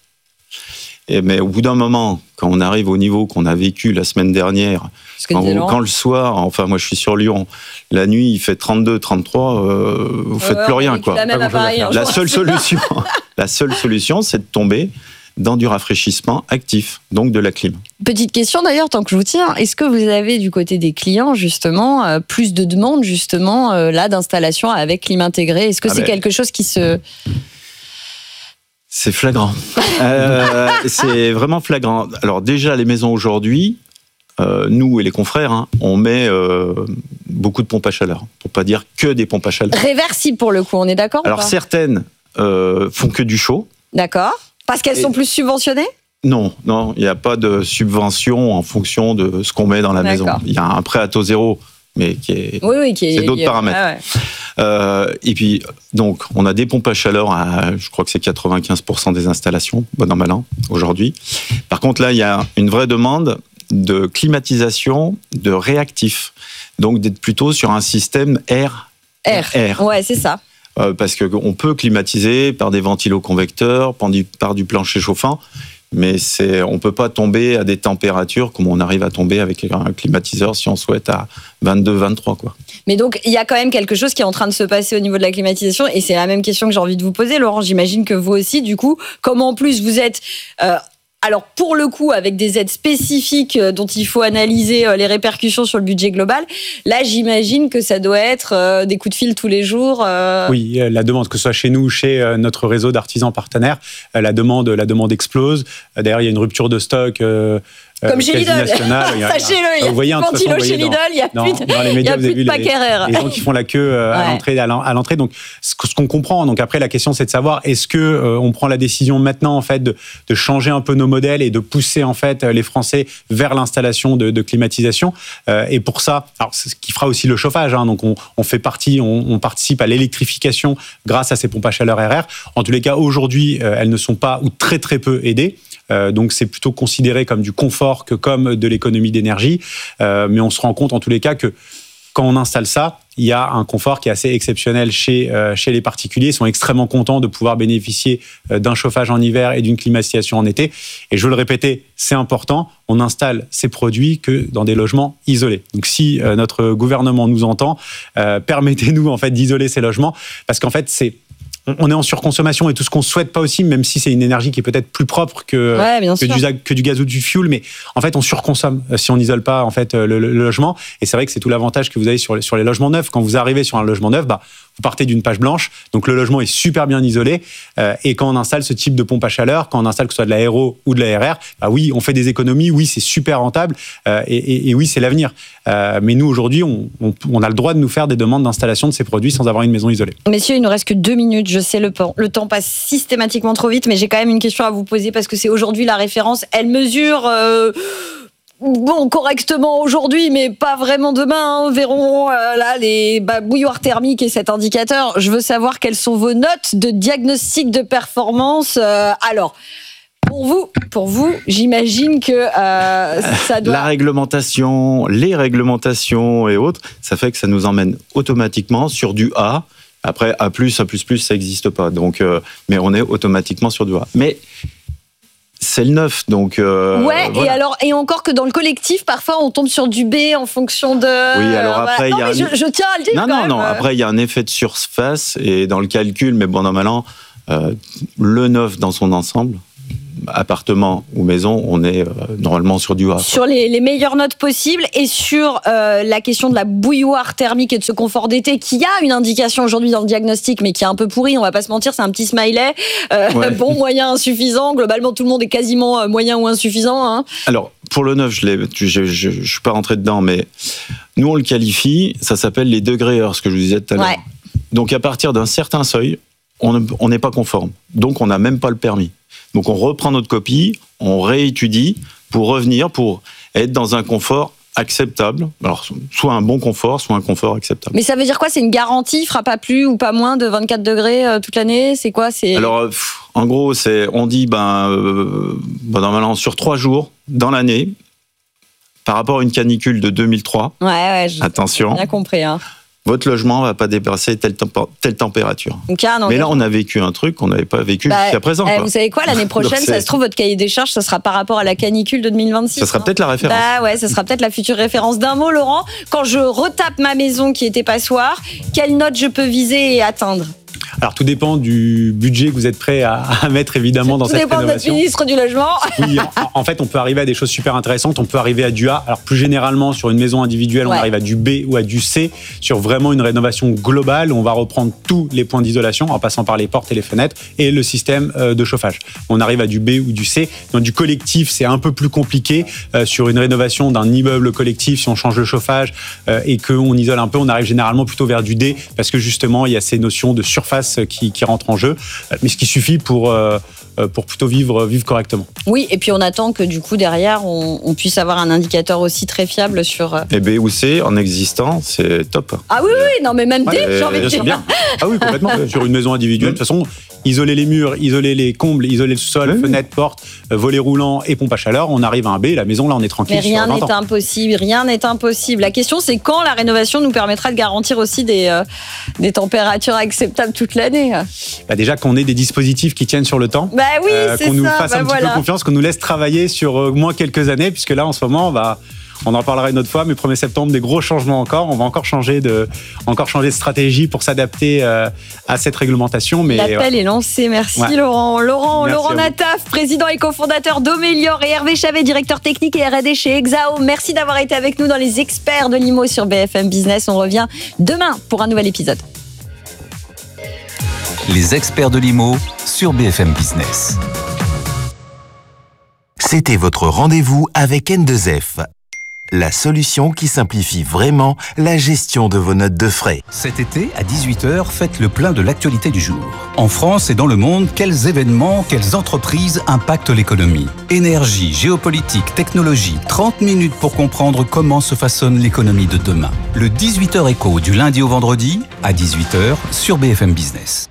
Et mais au bout d'un moment, quand on arrive au niveau qu'on a vécu la semaine dernière, quand, quand le soir, enfin moi je suis sur Lyon, la nuit il fait trente-deux, trente-trois, euh, vous faites ouais, plus rien quoi. La, même appareil, la seule solution, la seule solution, c'est de tomber dans du rafraîchissement actif, donc de la clim. Petite question d'ailleurs, tant que je vous tiens, est-ce que vous avez du côté des clients justement euh, plus de demandes justement euh, là d'installation avec clim intégrée ? Est-ce que ah c'est ben... quelque chose qui se C'est flagrant. euh, c'est vraiment flagrant. Alors déjà, les maisons aujourd'hui, euh, nous et les confrères, hein, on met euh, beaucoup de pompes à chaleur, pour pas dire que des pompes à chaleur. Réversibles pour le coup, on est d'accord ? Alors ou pas certaines euh, font que du chaud. D'accord. Parce qu'elles et... sont plus subventionnées ? Non, non, il n'y a pas de subvention en fonction de ce qu'on met dans la d'accord. maison. Il y a un prêt à taux zéro, mais qui est, oui, oui, qui est c'est d'autres est... paramètres. Ah ouais. Euh, et puis, donc, on a des pompes à chaleur à, je crois que c'est quatre-vingt-quinze pour cent des installations, bon an, mal an, aujourd'hui. Par contre, là, il y a une vraie demande de climatisation, de réactif. Donc, d'être plutôt sur un système air. Air. Air. Ouais, c'est ça. Euh, parce qu'on peut climatiser par des ventiloconvecteurs, par du, par du plancher chauffant, mais c'est, on ne peut pas tomber à des températures comme on arrive à tomber avec un climatiseur si on souhaite à vingt-deux, vingt-trois, quoi. Mais donc, il y a quand même quelque chose qui est en train de se passer au niveau de la climatisation, et c'est la même question que j'ai envie de vous poser, Laurent. J'imagine que vous aussi, du coup, comme en plus vous êtes... Euh, alors, pour le coup, avec des aides spécifiques dont il faut analyser les répercussions sur le budget global, là, j'imagine que ça doit être euh, des coups de fil tous les jours. Euh... Oui, la demande, que ce soit chez nous ou chez notre réseau d'artisans partenaires, la demande, la demande explose. D'ailleurs, il y a une rupture de stock. Euh, Comme chez Lidl, sachez-le, il y a plus de ventilo chez Lidl, il n'y a plus de, dans les médias, il y a plus de pack R R. Les gens qui font la queue à ouais. l'entrée, à l'entrée. Donc, ce qu'on comprend. Donc après, la question, c'est de savoir est-ce que euh, on prend la décision maintenant en fait de, de changer un peu nos modèles et de pousser en fait les Français vers l'installation de, de climatisation. Euh, et pour ça, alors c'est ce qui fera aussi le chauffage. Hein, donc on, on fait partie, on, on participe à l'électrification grâce à ces pompes à chaleur R R. En tous les cas, aujourd'hui, euh, elles ne sont pas ou très très peu aidées. Euh, donc c'est plutôt considéré comme du confort que comme de l'économie d'énergie. Euh, mais on se rend compte en tous les cas que quand on installe ça, il y a un confort qui est assez exceptionnel chez, euh, chez les particuliers. Ils sont extrêmement contents de pouvoir bénéficier euh, d'un chauffage en hiver et d'une climatisation en été. Et je veux le répéter, c'est important, on installe ces produits que dans des logements isolés. Donc si euh, notre gouvernement nous entend, euh, permettez-nous en fait d'isoler ces logements, parce qu'en fait c'est on est en surconsommation et tout ce qu'on souhaite pas aussi, même si c'est une énergie qui est peut-être plus propre que, ouais, que, du, que du gaz ou du fuel, mais en fait on surconsomme si on n'isole pas en fait le, le, le logement. Et c'est vrai que c'est tout l'avantage que vous avez sur les, sur les logements neufs. Quand vous arrivez sur un logement neuf, bah, vous partez d'une page blanche, donc le logement est super bien isolé. Euh, et quand on installe ce type de pompe à chaleur, quand on installe que ce soit de l'aéro ou de l'A R R, bah oui, on fait des économies, oui, c'est super rentable, euh, et, et, et oui, c'est l'avenir. Euh, mais nous aujourd'hui, on, on, on a le droit de nous faire des demandes d'installation de ces produits sans avoir une maison isolée. Messieurs, il nous reste que deux minutes. Je sais, le, le temps passe systématiquement trop vite, mais j'ai quand même une question à vous poser parce que c'est aujourd'hui la référence. Elle mesure euh, bon correctement aujourd'hui, mais pas vraiment demain. Hein. Verrons euh, là les bah, bouilloires thermiques et cet indicateur. Je veux savoir quelles sont vos notes de diagnostic de performance. Euh, alors. Pour vous, pour vous, j'imagine que euh, ça doit... La réglementation, les réglementations et autres, ça fait que ça nous emmène automatiquement sur du A. Après, A plus, A plus plus, ça n'existe pas. Donc, euh, mais on est automatiquement sur du A. Mais c'est le neuf, donc... Euh, ouais, voilà. et alors, et encore que dans le collectif, parfois, on tombe sur du B en fonction de... Oui, alors euh, après, il voilà. y a... Non, mais je, je tiens à le dire Non, quand non, même. non, après, il y a un effet de surface et dans le calcul, mais bon, normalement, euh, le neuf dans son ensemble, appartement ou maison, on est euh, normalement sur du A. Sur les, les meilleures notes possibles et sur euh, la question de la bouilloire thermique et de ce confort d'été qui a une indication aujourd'hui dans le diagnostic mais qui est un peu pourri, on va pas se mentir, c'est un petit smiley, euh, ouais. Bon, moyen, insuffisant, globalement tout le monde est quasiment moyen ou insuffisant. Hein. Alors pour le neuf, je ne je, je, je, je suis pas rentré dedans, mais nous on le qualifie, ça s'appelle les degrés heures, ce que je vous disais tout à l'heure. Ouais. Donc à partir d'un certain seuil, on n'est pas conforme, donc on n'a même pas le permis. Donc on reprend notre copie, on réétudie pour revenir, pour être dans un confort acceptable. Alors soit un bon confort, soit un confort acceptable. Mais ça veut dire quoi ? C'est une garantie, il fera pas plus ou pas moins de vingt-quatre degrés euh, toute l'année ? C'est quoi ? C'est... Alors pff, en gros, c'est, on dit ben, euh, ben normalement sur trois jours dans l'année, par rapport à une canicule de deux mille trois. Ouais, ouais, j'ai attention. Bien compris. Hein. Votre logement ne va pas dépasser telle, temp- telle température. Donc, non, mais là, on a vécu un truc qu'on n'avait pas vécu bah, jusqu'à présent. Eh, quoi. Vous savez quoi, l'année prochaine, ça se trouve, votre cahier des charges, ça sera par rapport à la canicule de deux mille vingt-six. Ça sera hein. peut-être la référence. Bah ouais, ça sera peut-être la future référence. D'un mot, Laurent, quand je retape ma maison qui était passoire, quelle note je peux viser et atteindre ? Alors tout dépend du budget que vous êtes prêt à, à mettre évidemment dans tout cette rénovation. Tout dépend de notre ministre du logement. Oui, en, en fait on peut arriver à des choses super intéressantes, on peut arriver à du A. Alors plus généralement sur une maison individuelle ouais. on arrive à du B ou à du C. Sur vraiment une rénovation globale, on va reprendre tous les points d'isolation en passant par les portes et les fenêtres et le système de chauffage. On arrive à du B ou du C. Dans du collectif c'est un peu plus compliqué. Euh, sur une rénovation d'un immeuble collectif, si on change le chauffage euh, et qu'on isole un peu, on arrive généralement plutôt vers du D parce que justement il y a ces notions de surface Qui, qui rentre en jeu, mais ce qui suffit pour, euh, pour plutôt vivre, vivre correctement. Oui, et puis on attend que du coup derrière on, on puisse avoir un indicateur aussi très fiable sur... Euh... Et B ou C en existant, c'est top. Ah oui, oui, non mais même D, ouais, j'ai envie de dire. Bien. Ah oui, complètement. Sur une maison individuelle, de toute façon, isoler les murs, isoler les combles, isoler le sol, oui. fenêtres, portes, volets roulants et pompe à chaleur, on arrive à un B, la maison là on est tranquille. Mais rien sur n'est impossible, rien n'est impossible. La question c'est quand la rénovation nous permettra de garantir aussi des, euh, des températures acceptables toute l'année. Bah déjà qu'on ait des dispositifs qui tiennent sur le temps, bah oui, euh, c'est qu'on nous ça, fasse bah un voilà. petit peu confiance, qu'on nous laisse travailler sur au moins quelques années, puisque là en ce moment, bah, on en parlera une autre fois, mais premier septembre, des gros changements encore. On va encore changer de, encore changer de stratégie pour s'adapter euh, à cette réglementation. Mais l'appel ouais. est lancé. Merci ouais. Laurent. Laurent, Merci Laurent Nataf, président et cofondateur d'Omélior, et Hervé Chavet, directeur technique et R et D chez Exao. Merci d'avoir été avec nous dans les experts de l'I M O sur B F M Business. On revient demain pour un nouvel épisode. Les experts de l'I M O sur B F M Business. C'était votre rendez-vous avec N deux F. La solution qui simplifie vraiment la gestion de vos notes de frais. Cet été, à dix-huit heures, faites le plein de l'actualité du jour. En France et dans le monde, quels événements, quelles entreprises impactent l'économie ? Énergie, géopolitique, technologie, trente minutes pour comprendre comment se façonne l'économie de demain. Le dix-huit heures écho du lundi au vendredi, à dix-huit heures, sur B F M Business.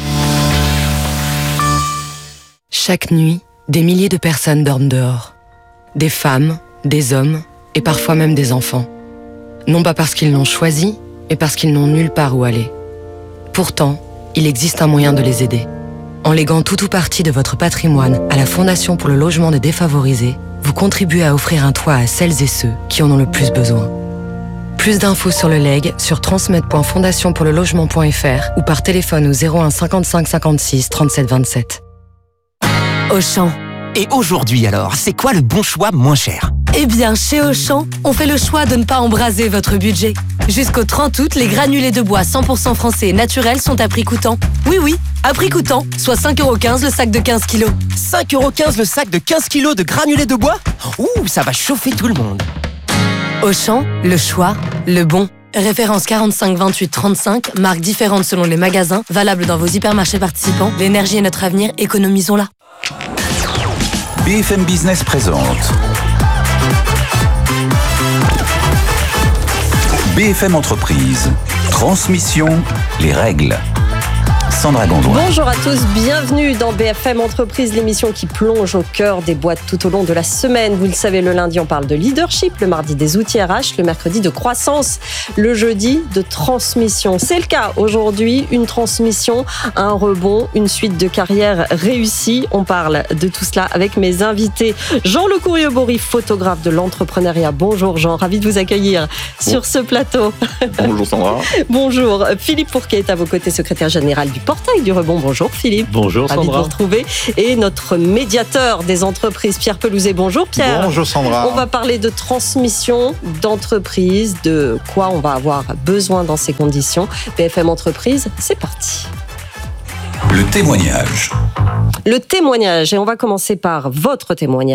Chaque nuit, des milliers de personnes dorment dehors. Des femmes, des hommes, et parfois même des enfants. Non pas parce qu'ils l'ont choisi, mais parce qu'ils n'ont nulle part où aller. Pourtant, il existe un moyen de les aider. En léguant tout ou partie de votre patrimoine à la Fondation pour le logement des défavorisés, vous contribuez à offrir un toit à celles et ceux qui en ont le plus besoin. Plus d'infos sur le leg sur transmed point fondation pour le logement point f r ou par téléphone au zéro un cinquante-cinq cinquante-six trente-sept vingt-sept. Auchan. Et aujourd'hui alors, c'est quoi le bon choix moins cher ? Eh bien, chez Auchan, on fait le choix de ne pas embraser votre budget. Jusqu'au trente août, les granulés de bois cent pour cent français et naturels sont à prix coûtant. Oui, oui, à prix coûtant, soit cinq euros quinze le sac de quinze kilos. cinq euros quinze le sac de quinze kilos de granulés de bois ? Ouh, ça va chauffer tout le monde. Auchan, le choix, le bon. Référence quarante-cinq vingt-huit trente-cinq, marques différentes selon les magasins, valable dans vos hypermarchés participants. L'énergie est notre avenir, économisons-la. B F M Business présente B F M Entreprise. Transmission, les règles. Sandra Gondouin. Bonjour à tous, bienvenue dans B F M Entreprise, l'émission qui plonge au cœur des boîtes tout au long de la semaine. Vous le savez, le lundi, on parle de leadership, le mardi des outils R H, le mercredi de croissance, le jeudi de transmission. C'est le cas aujourd'hui, une transmission, un rebond, une suite de carrières réussies. On parle de tout cela avec mes invités. Jean Le Courrier-Bory, photographe de l'entrepreneuriat. Bonjour Jean, ravi de vous accueillir bon. sur ce plateau. Bonjour Sandra. Bonjour, Philippe Fourquet est à vos côtés, secrétaire général du Portail du Rebond. Bonjour Philippe. Bonjour Sandra. Ravi de vous retrouver. Et notre médiateur des entreprises, Pierre Pelouzet. Bonjour Pierre. Bonjour Sandra. On va parler de transmission d'entreprise, de quoi on va avoir besoin dans ces conditions. B F M Entreprise, c'est parti. Le témoignage. Le témoignage. Et on va commencer par votre témoignage.